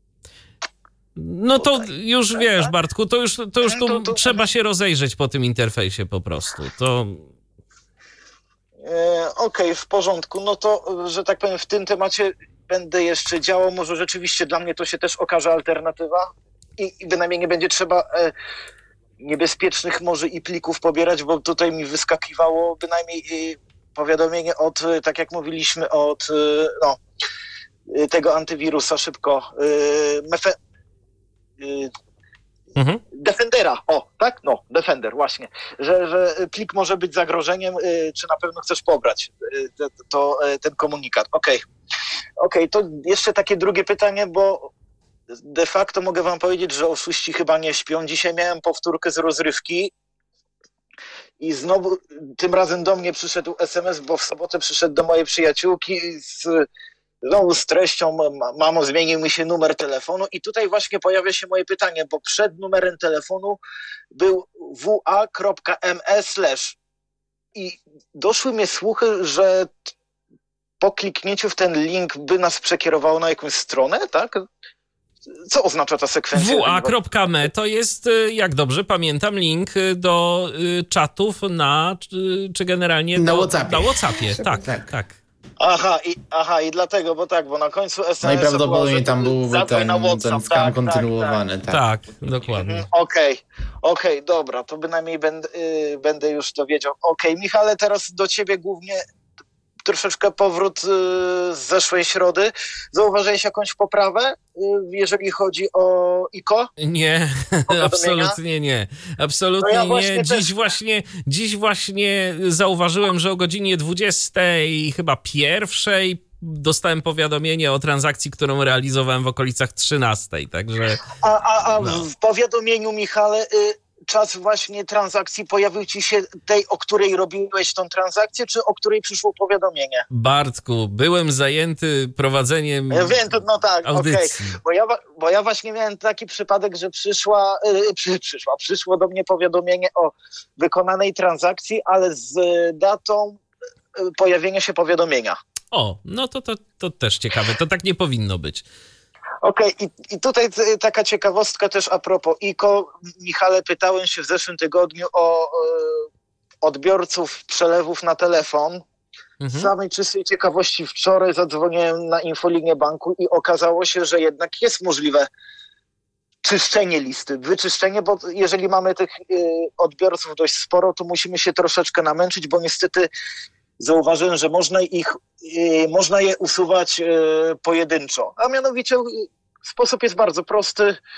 No to Tutaj. już Tak, wiesz, tak? Bartku, to już, to już tu To- to- trzeba się rozejrzeć po tym interfejsie po prostu. To... E, Okej, okay, w porządku. No to, że tak powiem, w tym temacie będę jeszcze działał. Może rzeczywiście dla mnie to się też okaże alternatywa i, i bynajmniej nie będzie trzeba e, niebezpiecznych może i plików pobierać, bo tutaj mi wyskakiwało bynajmniej e, powiadomienie od, e, tak jak mówiliśmy, od e, no, e, tego antywirusa szybko. E, mefe, e, Mhm. Defendera, o, tak? No, Defender, właśnie. Że, że plik może być zagrożeniem, y, czy na pewno chcesz pobrać y, to, to, y, ten komunikat. Okej, okay. Okej, okay, to jeszcze takie drugie pytanie, bo de facto mogę wam powiedzieć, że oszuści chyba nie śpią. Dzisiaj miałem powtórkę z rozrywki i znowu tym razem do mnie przyszedł es em es, bo w sobotę przyszedł do mojej przyjaciółki z... Znowu z treścią, mamo, zmienił mi się numer telefonu i tutaj właśnie pojawia się moje pytanie, bo przed numerem telefonu był w a kropka m e slash i doszły mnie słuchy, że po kliknięciu w ten link by nas przekierowało na jakąś stronę, tak? Co oznacza ta sekwencja? w a kropka m e to jest, jak dobrze pamiętam, link do czatów na, czy generalnie Na do, WhatsAppie. Na WhatsAppie, tak, Tak. tak. Aha i, aha, i dlatego, bo tak, bo na końcu es em es. No i prawdopodobnie tam był ten, na WhatsApp, ten skan tak, kontynuowany. Tak, Tak, Tak, dokładnie. tak. Okej, okay, okej, okay, dobra, to bynajmniej będę, yy, będę już to wiedział. Okej, okay, Michale, teraz do ciebie głównie troszeczkę powrót yy, z zeszłej środy. Zauważyłeś jakąś poprawę, yy, jeżeli chodzi o I K O? Nie, absolutnie nie. Absolutnie No ja nie. właśnie Dziś też- właśnie, dziś właśnie zauważyłem, że o godzinie dwudziestej chyba pierwszej dostałem powiadomienie o transakcji, którą realizowałem w okolicach trzynastej, także... A, a, a No. w powiadomieniu, Michale, yy, czas właśnie transakcji pojawił ci się tej, o której robiłeś tą transakcję, czy o której przyszło powiadomienie? Bartku, byłem zajęty prowadzeniem Ja wiem, to no tak, okej. audycji. Bo ja, wa- bo ja właśnie miałem taki przypadek, że przyszła, yy, przy, przyszła, przyszło do mnie powiadomienie o wykonanej transakcji, ale z y, datą y, pojawienia się powiadomienia. O, no to, to, to też ciekawe, to tak nie powinno być. Okej, i, i tutaj y, taka ciekawostka też a propos I K O. Michale, pytałem się w zeszłym tygodniu o y, odbiorców przelewów na telefon. Z Mhm. samej czystej ciekawości wczoraj zadzwoniłem na infolinię banku i okazało się, że jednak jest możliwe czyszczenie listy, wyczyszczenie, bo jeżeli mamy tych y, odbiorców dość sporo, to musimy się troszeczkę namęczyć, bo niestety zauważyłem, że można ich, y, można je usuwać y, pojedynczo. A mianowicie y, sposób jest bardzo prosty.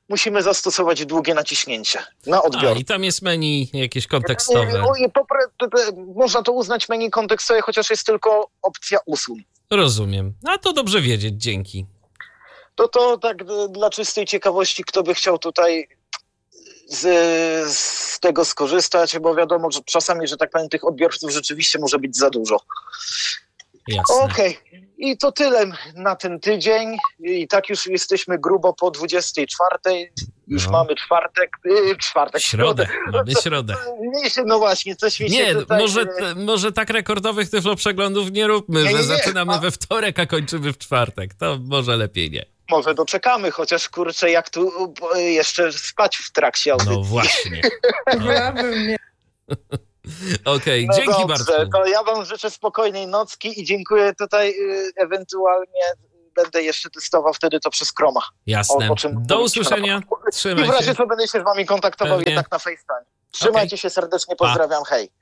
musimy zastosować długie naciśnięcie na odbiór. A, i tam jest menu jakieś kontekstowe. Można to uznać menu kontekstowe, chociaż jest tylko opcja usuń. Rozumiem. A to dobrze wiedzieć, dzięki. To to tak dla czystej ciekawości, kto by chciał tutaj z, z tego skorzystać, bo wiadomo, że czasami, że tak powiem, tych odbiorców rzeczywiście może być za dużo. Jasne. Okej, okay. I to tyle na ten tydzień. I tak już jesteśmy grubo po dwudziestej czwartej. Już no. mamy czwartek. Yy, czwartek. Środę. Mamy środę. No właśnie, coś mi się Nie, tutaj... może, może tak rekordowych tyfloprzeglądów nie róbmy, nie, że nie, nie. zaczynamy A... we wtorek, a kończymy w czwartek. To może lepiej nie. Może doczekamy, chociaż kurczę, jak tu jeszcze spać w trakcie audycji. No właśnie. Wolałabym nie. Okej, okay, no dzięki dobrze, bardzo. To ja wam życzę spokojnej nocki i dziękuję tutaj y, ewentualnie będę jeszcze testował wtedy to przez Chroma. Jasne. O, o czym do usłyszenia. Trzymaj I w razie się. co będę się z wami kontaktował Pewnie. jednak na FaceTime. Trzymajcie okay. się serdecznie, pozdrawiam, pa. Hej.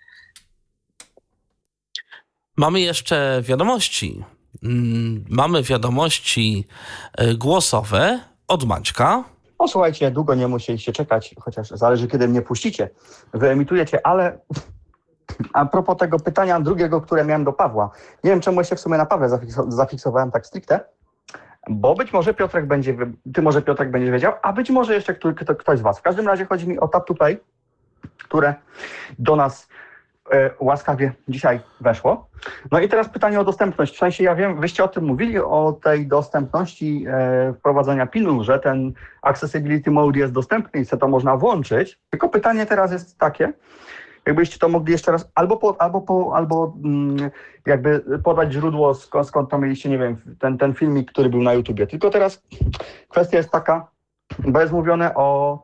Mamy jeszcze wiadomości. Mamy wiadomości głosowe od Maćka. O, słuchajcie, długo nie musieliście czekać, chociaż zależy, kiedy mnie puścicie, wyemitujecie, ale a propos tego pytania drugiego, które miałem do Pawła, nie wiem, czemu się w sumie na Pawle zafikso- zafiksowałem tak stricte, bo być może Piotrek będzie, ty może Piotrek będzie wiedział, a być może jeszcze ktoś, ktoś z was. W każdym razie chodzi mi o Tap to Pay, które do nas e, łaskawie dzisiaj weszło. No i teraz pytanie o dostępność. W sensie ja wiem, wyście o tym mówili, o tej dostępności e, wprowadzenia pinu, że ten accessibility mode jest dostępny i co to można włączyć. Tylko pytanie teraz jest takie, jakbyście to mogli jeszcze raz albo, po, albo, po, albo mm, jakby podać źródło, skąd, skąd to mieliście, nie wiem, ten, ten filmik, który był na YouTubie. Tylko teraz kwestia jest taka, bo jest mówione o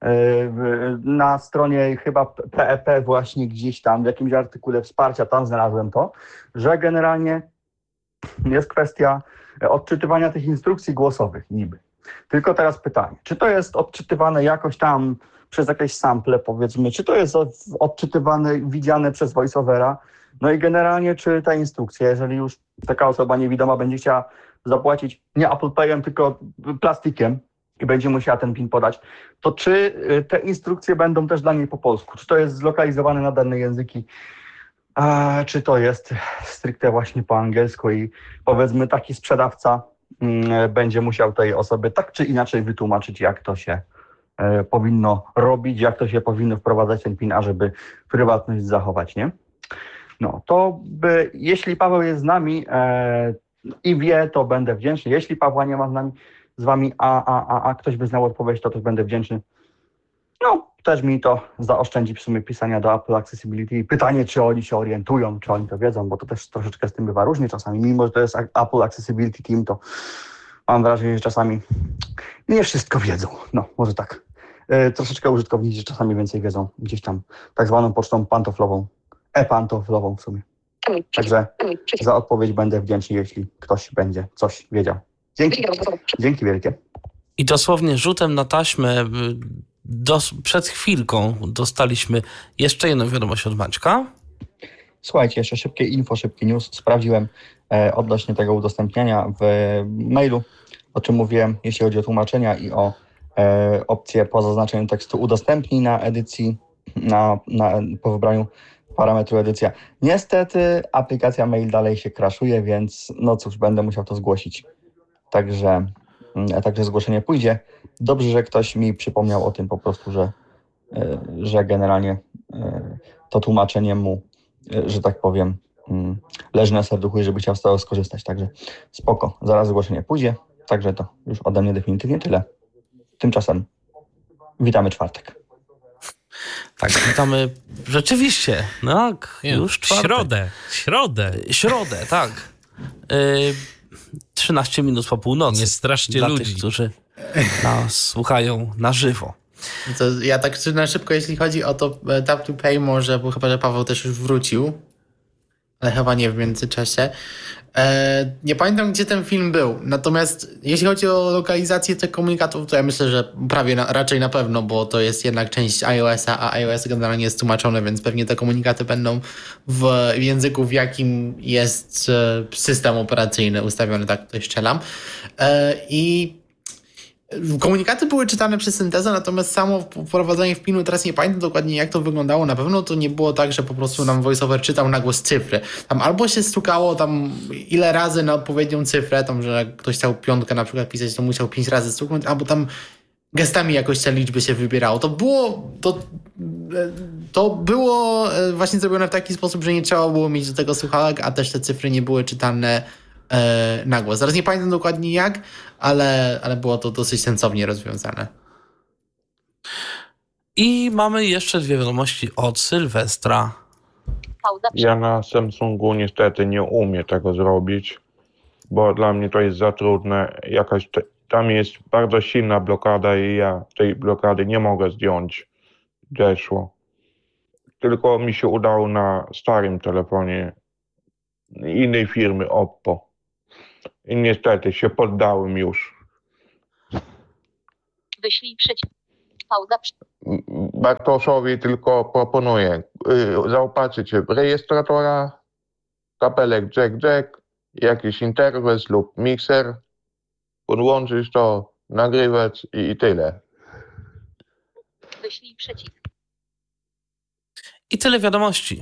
na stronie chyba P E P właśnie gdzieś tam, w jakimś artykule wsparcia, tam znalazłem to, że generalnie jest kwestia odczytywania tych instrukcji głosowych niby. Tylko teraz pytanie, czy to jest odczytywane jakoś tam przez jakieś sample, powiedzmy, czy to jest odczytywane, widziane przez voiceovera, no i generalnie czy ta instrukcja, jeżeli już taka osoba niewidoma będzie chciała zapłacić nie Apple Payem, tylko plastikiem, i będzie musiała ten PIN podać, to czy te instrukcje będą też dla niej po polsku? Czy to jest zlokalizowane na dane języki? A czy to jest stricte właśnie po angielsku i powiedzmy taki sprzedawca mm, będzie musiał tej osobie tak czy inaczej wytłumaczyć, jak to się e, powinno robić, jak to się powinno wprowadzać ten PIN, ażeby prywatność zachować, nie? No, to by, jeśli Paweł jest z nami e, i wie, to będę wdzięczny. Jeśli Pawła nie ma z nami, z wami, a, a, a, a ktoś by znał odpowiedź, to też będę wdzięczny. No, też mi to zaoszczędzi w sumie pisania do Apple Accessibility. Pytanie, czy oni się orientują, czy oni to wiedzą, bo to też troszeczkę z tym bywa różnie czasami. Mimo, że to jest Apple Accessibility Team, to mam wrażenie, że czasami nie wszystko wiedzą. No, może tak. E, troszeczkę użytkownicy czasami więcej wiedzą. Gdzieś tam tak zwaną pocztą pantoflową, e-pantoflową w sumie. Także za odpowiedź będę wdzięczny, jeśli ktoś będzie coś wiedział. Dzięki. Dzięki wielkie. I dosłownie rzutem na taśmę dos- przed chwilką dostaliśmy jeszcze jedną wiadomość od Maćka. Słuchajcie, jeszcze szybkie info, szybki news. Sprawdziłem e, odnośnie tego udostępniania w mailu, o czym mówiłem, jeśli chodzi o tłumaczenia i o e, opcję po zaznaczeniu tekstu udostępnij na edycji, na, na, po wybraniu parametru edycja. Niestety aplikacja mail dalej się crashuje, więc no cóż, będę musiał to zgłosić. Także, także zgłoszenie pójdzie. Dobrze, że ktoś mi przypomniał o tym po prostu, że, że generalnie to tłumaczenie mu, że tak powiem, leży na serduchu i żeby chciał z tego skorzystać. Także spoko, zaraz zgłoszenie pójdzie. Także to już ode mnie definitywnie tyle. Tymczasem witamy czwartek. Tak, witamy rzeczywiście. No, już czwartek. Środę, środę. Środę, tak. Y- trzynaście minut po północy. Nie straszcie dla ludzi. Tych, którzy nas słuchają na żywo. To ja tak na szybko, jeśli chodzi o to Tap to Pay może, bo chyba, że Paweł też już wrócił, ale chyba nie w międzyczasie. E, nie pamiętam, gdzie ten film był, natomiast jeśli chodzi o lokalizację tych komunikatów, to ja myślę, że prawie na, raczej na pewno, bo to jest jednak część iOS-a, a iOS generalnie jest tłumaczone, więc pewnie te komunikaty będą w języku, w jakim jest system operacyjny ustawiony, tak tutaj strzelam. E, I Komunikaty były czytane przez syntezę, natomiast samo wprowadzenie w pinu, teraz nie pamiętam dokładnie jak to wyglądało, na pewno to nie było tak, że po prostu nam voiceover czytał na głos cyfry. Tam albo się stukało tam ile razy na odpowiednią cyfrę, tam, że jak ktoś chciał piątkę na przykład pisać, to musiał pięć razy stuknąć, albo tam gestami jakoś te liczby się wybierało. To było, to, to było właśnie zrobione w taki sposób, że nie trzeba było mieć do tego słuchawek, a też te cyfry nie były czytane e, na głos. Zaraz nie pamiętam dokładnie jak, ale, ale było to dosyć sensownie rozwiązane. I mamy jeszcze dwie wiadomości od Sylwestra. Ja na Samsungu niestety nie umiem tego zrobić, bo dla mnie to jest za trudne. Jakaś te, tam jest bardzo silna blokada i ja tej blokady nie mogę zdjąć. Deszło. Tylko mi się udało na starym telefonie innej firmy Oppo. I niestety się poddałem już. Wyślij przycisk. Pauza. Bartoszowi tylko proponuję yy, zaopatrzyć się w rejestratora, kapelek jack jack, jakiś interfejs lub mikser, podłączyć to, nagrywać i, i tyle. Wyślij przycisk. I tyle wiadomości.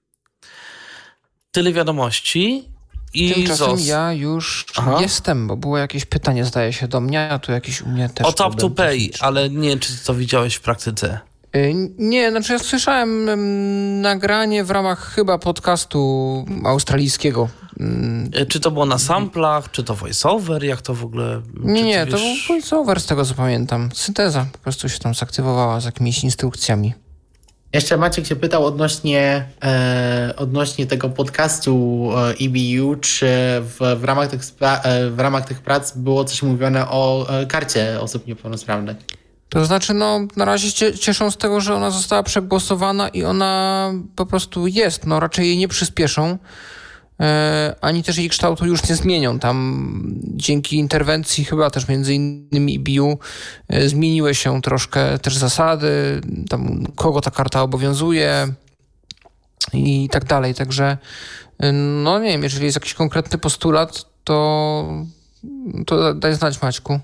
Tyle wiadomości. I Tymczasem zos... ja już Aha. jestem, bo było jakieś pytanie, zdaje się, do mnie, a tu jakiś u mnie też O tap to problem pay, techniczny. ale nie wiem, czy to widziałeś w praktyce. Y, Nie, znaczy ja słyszałem ym, nagranie w ramach chyba podcastu australijskiego. Ym, E, Czy to było na samplach, czy to voiceover, jak to w ogóle... Nie, czy nie, ty to był wiesz- voiceover z tego, co pamiętam. Synteza po prostu się tam zaktywowała z jakimiś instrukcjami. Jeszcze Maciek się pytał odnośnie, e, odnośnie tego podcastu e, E B U, czy w, w, ramach tych spra- e, w ramach tych prac było coś mówione o e, karcie osób niepełnosprawnych. To znaczy, no, na razie cie, cieszą z tego, że ona została przegłosowana i ona po prostu jest. No, raczej jej nie przyspieszą, e, ani też jej kształtu już nie zmienią. Tam dzięki interwencji chyba też między innymi E B U e, zmieniły się troszkę też zasady, tam kogo ta karta obowiązuje i tak dalej. Także, e, no nie wiem, jeżeli jest jakiś konkretny postulat, to, to daj znać, Maćku.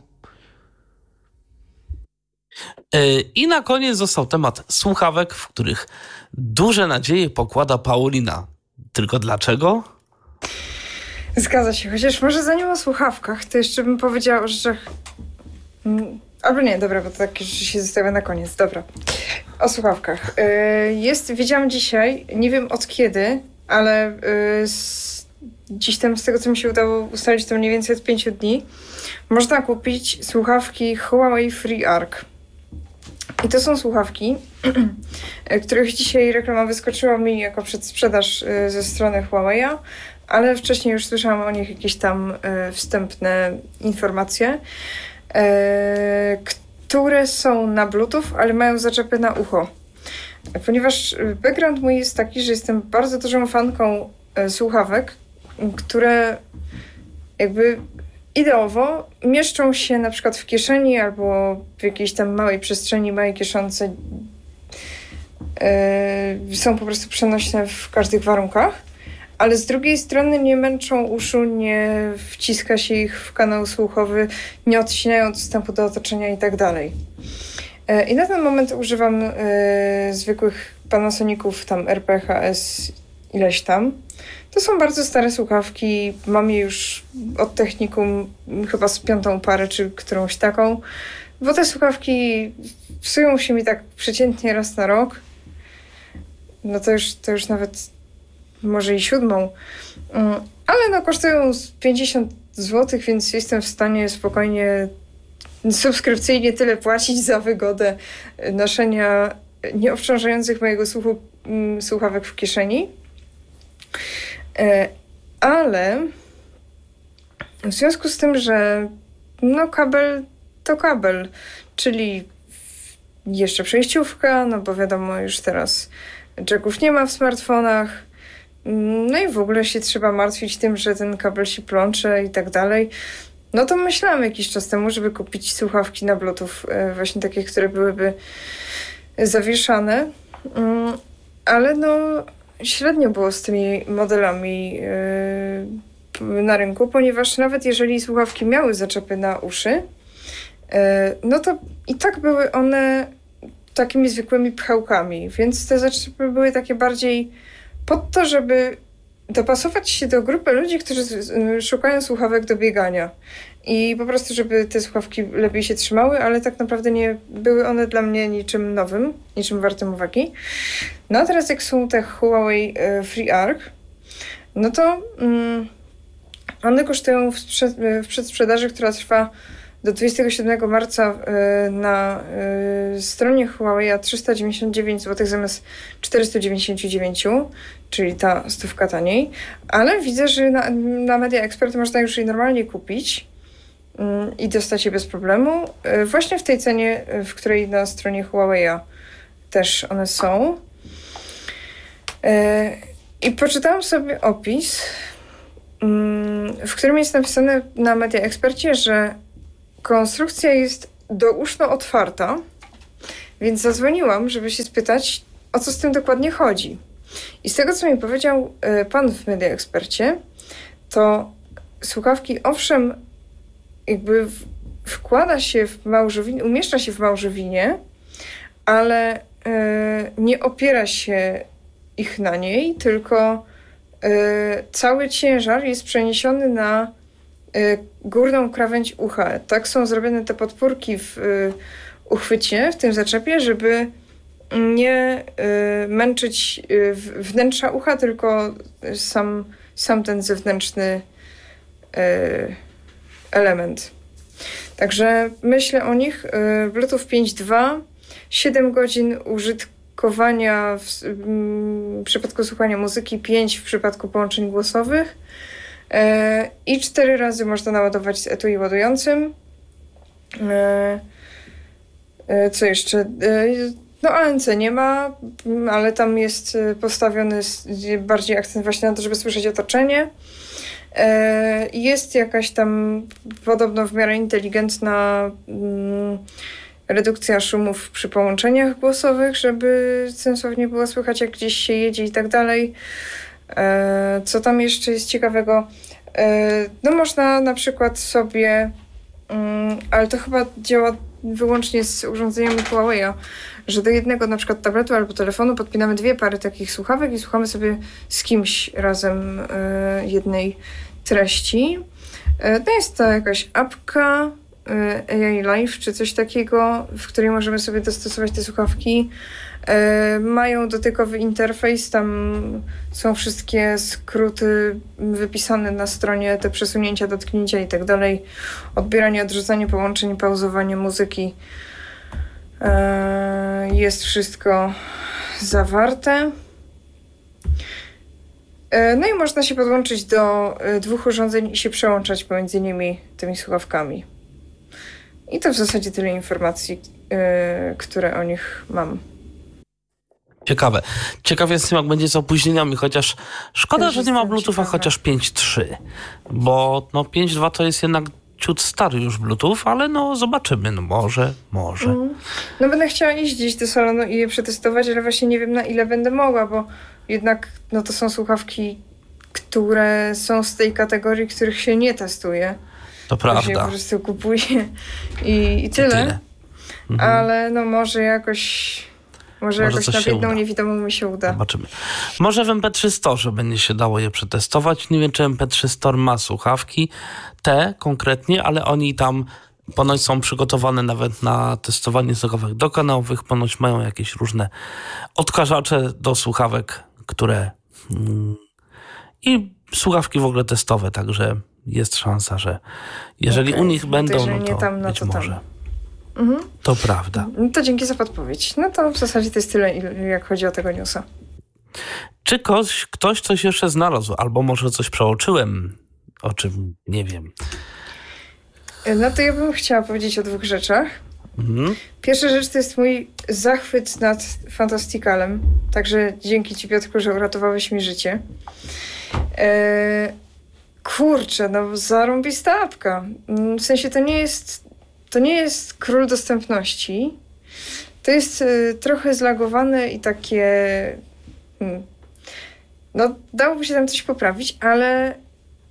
E, I na koniec został temat słuchawek, w których duże nadzieje pokłada Paulina. Tylko dlaczego? Zgadza się, chociaż może zanim o słuchawkach, to jeszcze bym powiedziała o rzeczach... Mm, albo nie, dobra, bo to tak że się zostawia na koniec, dobra. O słuchawkach. Yy, jest, wiedziałam dzisiaj, nie wiem od kiedy, ale yy, z, dziś tam z tego, co mi się udało ustalić, to mniej więcej od pięciu dni, można kupić słuchawki Huawei FreeArc. I to są słuchawki, których dzisiaj reklama wyskoczyła mi jako przedsprzedaż yy, ze strony Huawei'a, ale wcześniej już słyszałam o nich jakieś tam e, wstępne informacje, e, które są na Bluetooth, ale mają zaczepy na ucho. Ponieważ background mój jest taki, że jestem bardzo dużą fanką e, słuchawek, które jakby ideowo mieszczą się na przykład w kieszeni albo w jakiejś tam małej przestrzeni, małej kieszonce. E, są po prostu przenośne w każdych warunkach. Ale z drugiej strony nie męczą uszu, nie wciska się ich w kanał słuchowy, nie odcinają dostępu do otoczenia i tak dalej. I na ten moment używam y, zwykłych Panasoników, tam R P H S ileś tam. To są bardzo stare słuchawki, mam je już od Technikum, chyba z piątą parę, czy którąś taką, bo te słuchawki psują się mi tak przeciętnie raz na rok. No to już, to już nawet... może i siódmą, ale no kosztują pięćdziesiąt złotych, więc jestem w stanie spokojnie subskrypcyjnie tyle płacić za wygodę noszenia nieobciążających mojego słuchu, słuchawek w kieszeni. Ale w związku z tym, że no kabel to kabel, czyli jeszcze przejściówka, no bo wiadomo, już teraz jacków nie ma w smartfonach. No i w ogóle się trzeba martwić tym, że ten kabel się plącze i tak dalej. No to myślałam jakiś czas temu, żeby kupić słuchawki na Bluetooth, właśnie takie, które byłyby zawieszane. Ale no średnio było z tymi modelami na rynku, ponieważ nawet jeżeli słuchawki miały zaczepy na uszy, no to i tak były one takimi zwykłymi pchełkami, więc te zaczepy były takie bardziej pod to, żeby dopasować się do grupy ludzi, którzy szukają słuchawek do biegania. I po prostu, żeby te słuchawki lepiej się trzymały, ale tak naprawdę nie były one dla mnie niczym nowym, niczym wartym uwagi. No a teraz jak są te Huawei FreeArc, no to mm, one kosztują w, sprzed, w przedsprzedaży, która trwa do dwudziestego siódmego marca na stronie Huawei trzysta dziewięćdziesiąt dziewięć złotych zamiast czterysta dziewięćdziesiąt dziewięć, czyli ta stówka taniej. Ale widzę, że na, na Media Expert można już je normalnie kupić i dostać je bez problemu. Właśnie w tej cenie, w której na stronie Huawei też one są. I poczytałam sobie opis, w którym jest napisane na Media Expercie, że konstrukcja jest douszno otwarta, więc zadzwoniłam, żeby się spytać, o co z tym dokładnie chodzi. I z tego, co mi powiedział pan w Media Expercie, to słuchawki owszem jakby w, wkłada się w małżowinie, umieszcza się w małżowinie, ale y, nie opiera się ich na niej, tylko y, cały ciężar jest przeniesiony na y, górną krawędź ucha. Tak są zrobione te podpórki w y, uchwycie, w tym zaczepie, żeby nie y, męczyć y, wnętrza ucha, tylko sam, sam ten zewnętrzny y, element. Także myślę o nich. Y, Bluetooth pięć dwa, siedem godzin użytkowania w, y, w przypadku słuchania muzyki, pięć w przypadku połączeń głosowych y, i cztery razy można naładować z etui ładującym. Y, y, co jeszcze? Y, No A N C nie ma, ale tam jest postawiony bardziej akcent właśnie na to, żeby słyszeć otoczenie. Jest jakaś tam podobno w miarę inteligentna redukcja szumów przy połączeniach głosowych, żeby sensownie było słychać, jak gdzieś się jedzie i tak dalej. Co tam jeszcze jest ciekawego? No można na przykład sobie, ale to chyba działa wyłącznie z urządzeniami Huawei'a, że do jednego na przykład tabletu albo telefonu podpinamy dwie pary takich słuchawek i słuchamy sobie z kimś razem y, jednej treści. Y, to jest to jakaś apka y, A I Live czy coś takiego, w której możemy sobie dostosować te słuchawki. Y, mają dotykowy interfejs, tam są wszystkie skróty wypisane na stronie, te przesunięcia, dotknięcia i tak dalej. Odbieranie, odrzucanie połączeń, pauzowanie muzyki. Jest wszystko zawarte. No i można się podłączyć do dwóch urządzeń i się przełączać pomiędzy nimi tymi słuchawkami. I to w zasadzie tyle informacji, które o nich mam. Ciekawe. Ciekaw jestem, jak będzie z opóźnieniami, chociaż szkoda, Też że nie ma jestem Bluetootha ciekawa. chociaż pięć trzy, bo no pięć dwa to jest jednak ciut stary już Bluetooth, ale no zobaczymy, no może, może. Mm. No będę chciała iść gdzieś do salonu i je przetestować, ale właśnie nie wiem, na ile będę mogła, bo jednak no to są słuchawki, które są z tej kategorii, których się nie testuje. To To się po prawda. prostu kupuje i, i tyle. tyle. Mhm. Ale no może jakoś może, Może jakoś coś na się biedną uda. niewidomą mi się uda. Zobaczymy. Może w M P trzy Store będzie się dało je przetestować. Nie wiem, czy M P trzy Store ma słuchawki, te konkretnie, ale oni tam ponoć są przygotowane nawet na testowanie słuchawek dokanałowych. Ponoć mają jakieś różne odkażacze do słuchawek, które mm, i słuchawki w ogóle testowe, także jest szansa, że jeżeli Okej, u nich no to będą, jeżeli no nie to tam, no być to tam. może. Mhm. To prawda. No to dzięki za podpowiedź. No to w zasadzie to jest tyle, jak chodzi o tego newsa. Czy ktoś, ktoś coś jeszcze znalazł, albo może coś przeoczyłem, o czym nie wiem. No to ja bym chciała powiedzieć o dwóch rzeczach. Mhm. Pierwsza rzecz to jest mój zachwyt nad Fantasticalem. Także dzięki ci, Piotrku, że uratowałeś mi życie. Eee, kurczę, no zarąbista apka. W sensie to nie jest to nie jest król dostępności. To jest y, trochę zlagowane i takie hmm, no dałoby się tam coś poprawić, ale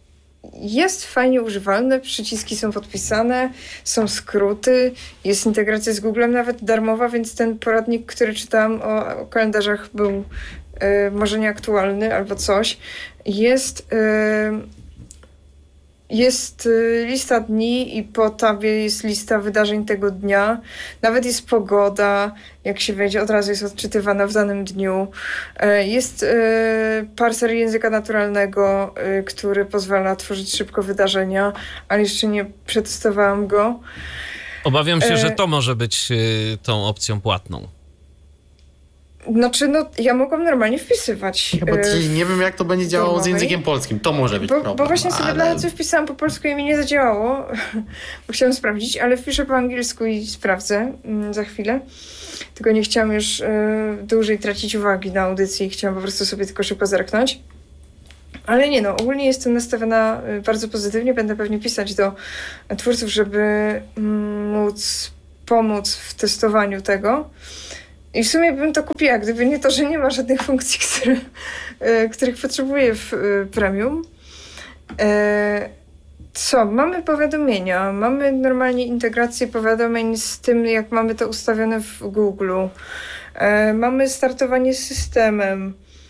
jest fajnie używalne, przyciski są podpisane, są skróty, jest integracja z Googlem nawet darmowa, więc ten poradnik, który czytałam o, o kalendarzach był y, może nieaktualny albo coś. Jest... Y, Jest lista dni i po tabie jest lista wydarzeń tego dnia. Nawet jest pogoda, jak się wejdzie, od razu jest odczytywana w danym dniu. Jest parser języka naturalnego, który pozwala tworzyć szybko wydarzenia, ale jeszcze nie przetestowałam go. Obawiam się, że to może być tą opcją płatną. Znaczy, no, ja mogłam normalnie wpisywać. Ja, bo nie wiem, jak to będzie działało z językiem polskim. To może być bo, problem. Bo właśnie sobie ale... dla co wpisałam po polsku i mi nie zadziałało, bo chciałam sprawdzić, ale wpiszę po angielsku i sprawdzę mm, za chwilę. Tylko nie chciałam już y, dłużej tracić uwagi na audycji, chciałam po prostu sobie tylko szybko zerknąć. Ale nie no, ogólnie jestem nastawiona bardzo pozytywnie, będę pewnie pisać do twórców, żeby mm, móc pomóc w testowaniu tego. I w sumie bym to kupiła, gdyby nie to, że nie ma żadnych funkcji, które, e, których potrzebuję w e, premium. E, co? Mamy powiadomienia, mamy normalnie integrację powiadomień z tym, jak mamy to ustawione w Google. E, mamy startowanie z systemem.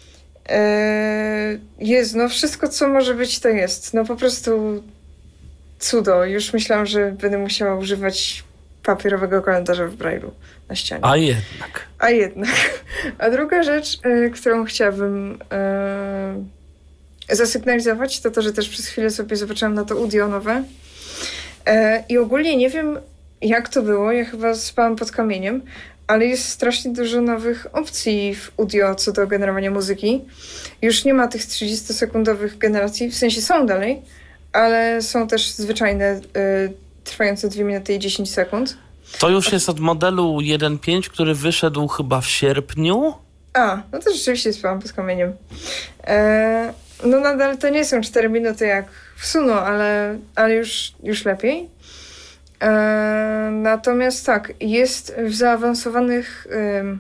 E, jest, no wszystko, co może być, to jest. No po prostu cudo. Już myślałam, że będę musiała używać papierowego kalendarza w Braille'u na ścianie. A jednak. A jednak. A druga rzecz, y, którą chciałabym y, zasygnalizować, to to, że też przez chwilę sobie zobaczyłam na to audio nowe. Y, I ogólnie nie wiem, jak to było. Ja chyba spałam pod kamieniem, ale jest strasznie dużo nowych opcji w audio co do generowania muzyki. Już nie ma tych trzydziestosekundowych generacji, w sensie są dalej, ale są też zwyczajne, y, trwające dwie minuty i dziesięć sekund. To już jest od modelu jeden kropka pięć, który wyszedł chyba w sierpniu. A, no to rzeczywiście spałam pod kamieniem. E, no nadal to nie są cztery minuty jak w Suno, ale, ale już, już lepiej. E, natomiast tak, jest w zaawansowanych ym,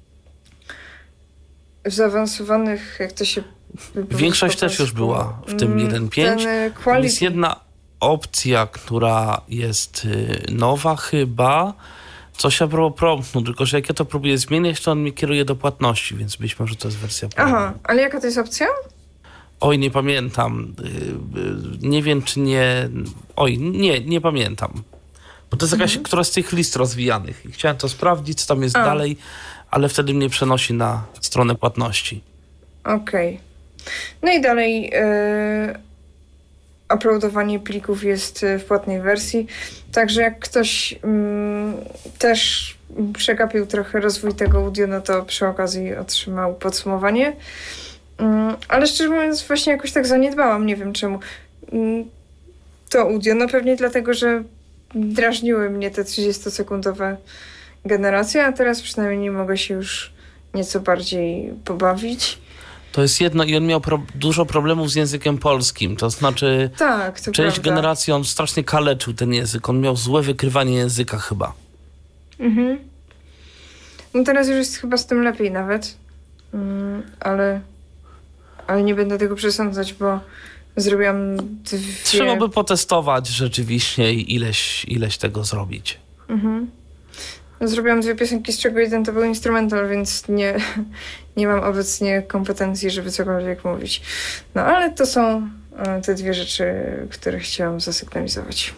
w zaawansowanych, jak to się... Większość też już była w tym jeden kropka pięć. Jest jedna opcja, która jest y, nowa chyba, coś a propos promptu, tylko że jak ja to próbuję zmieniać, to on mnie kieruje do płatności, więc być może to jest wersja płatna. Aha, ale jaka to jest opcja? Oj, nie pamiętam. Y, y, nie wiem, czy nie... Oj, nie, nie pamiętam. Bo to jest jakaś, mhm. która z tych list rozwijanych. I chciałem to sprawdzić, co tam jest a. dalej, ale wtedy mnie przenosi na stronę płatności. Okej. Okay. No i dalej... Yy... uploadowanie plików jest w płatnej wersji. Także jak ktoś mm, też przegapił trochę rozwój tego audio, no to przy okazji otrzymał podsumowanie. Mm, ale szczerze mówiąc właśnie jakoś tak zaniedbałam, nie wiem czemu. Mm, to audio, no pewnie dlatego, że drażniły mnie te trzydziestosekundowe generacje, a teraz przynajmniej nie mogę się już nieco bardziej pobawić. To jest jedno i on miał pro, dużo problemów z językiem polskim, to znaczy tak, to część prawda. generacji on strasznie kaleczył ten język, on miał złe wykrywanie języka chyba. Mhm. No teraz już jest chyba z tym lepiej nawet, mm, ale, ale nie będę tego przesądzać, bo zrobiłam dwie... Trzeba by potestować rzeczywiście i ileś, ileś tego zrobić. Mhm. Zrobiłam dwie piosenki, z czego jeden to był instrumental, więc nie, nie mam obecnie kompetencji, żeby cokolwiek mówić. No ale to są te dwie rzeczy, które chciałam zasygnalizować.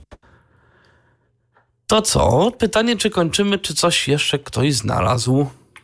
To co? Pytanie, czy kończymy, czy coś jeszcze ktoś znalazł?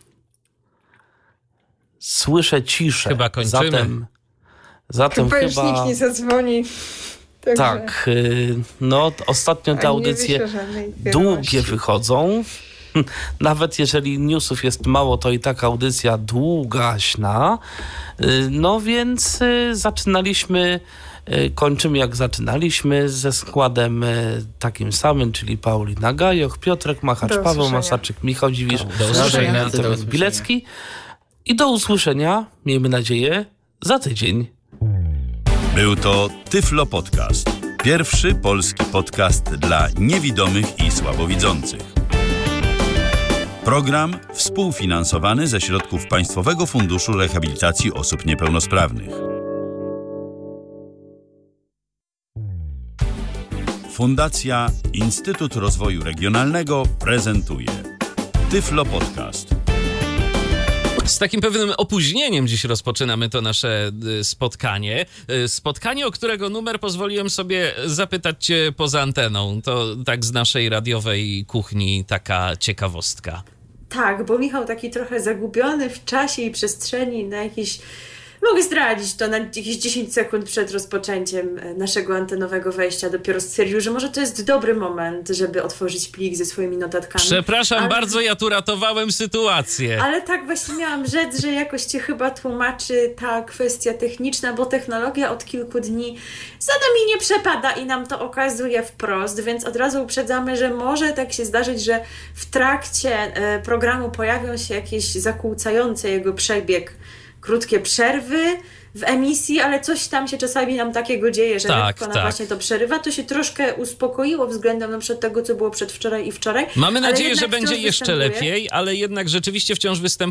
Słyszę ciszę. Chyba kończymy. Zatem, zatem chyba... chyba... już nikt nie zadzwoni. Także... Tak, no ostatnio te audycje długie wychodzą. Nawet jeżeli newsów jest mało, to i tak audycja długaśna. No więc zaczynaliśmy, kończymy jak zaczynaliśmy, ze składem takim samym, czyli Paulina Gajoch, Piotrek Machacz, Paweł Masaczyk, Michał Dziwisz, do usłyszenia. Natomiast Bilecki. I do usłyszenia, miejmy nadzieję, za tydzień. Był to Tyflo Podcast. Pierwszy polski podcast dla niewidomych i słabowidzących. Program współfinansowany ze środków Państwowego Funduszu Rehabilitacji Osób Niepełnosprawnych. Fundacja Instytut Rozwoju Regionalnego prezentuje Tyflo Podcast. Z takim pewnym opóźnieniem dziś rozpoczynamy to nasze spotkanie. Spotkanie, o którego numer pozwoliłem sobie zapytać cię poza anteną. To tak z naszej radiowej kuchni taka ciekawostka. Tak, bo Michał taki trochę zagubiony w czasie i przestrzeni na jakieś... Mogę zdradzić to na jakieś dziesięć sekund przed rozpoczęciem naszego antenowego wejścia. Dopiero stwierdził, że może to jest dobry moment, żeby otworzyć plik ze swoimi notatkami. Przepraszam ale... bardzo, ja tu ratowałem sytuację. Ale tak właśnie miałam rzec, że jakoś cię chyba tłumaczy ta kwestia techniczna, bo technologia od kilku dni za nami nie przepada i nam to okazuje wprost, więc od razu uprzedzamy, że może tak się zdarzyć, że w trakcie programu pojawią się jakieś zakłócające jego przebieg krótkie przerwy w emisji, ale coś tam się czasami nam takiego dzieje, że tak, lekko nam tak. właśnie to przerywa. To się troszkę uspokoiło względem na przykład tego, co było przedwczoraj i wczoraj. Mamy nadzieję, że będzie jeszcze lepiej, ale jednak rzeczywiście wciąż występuje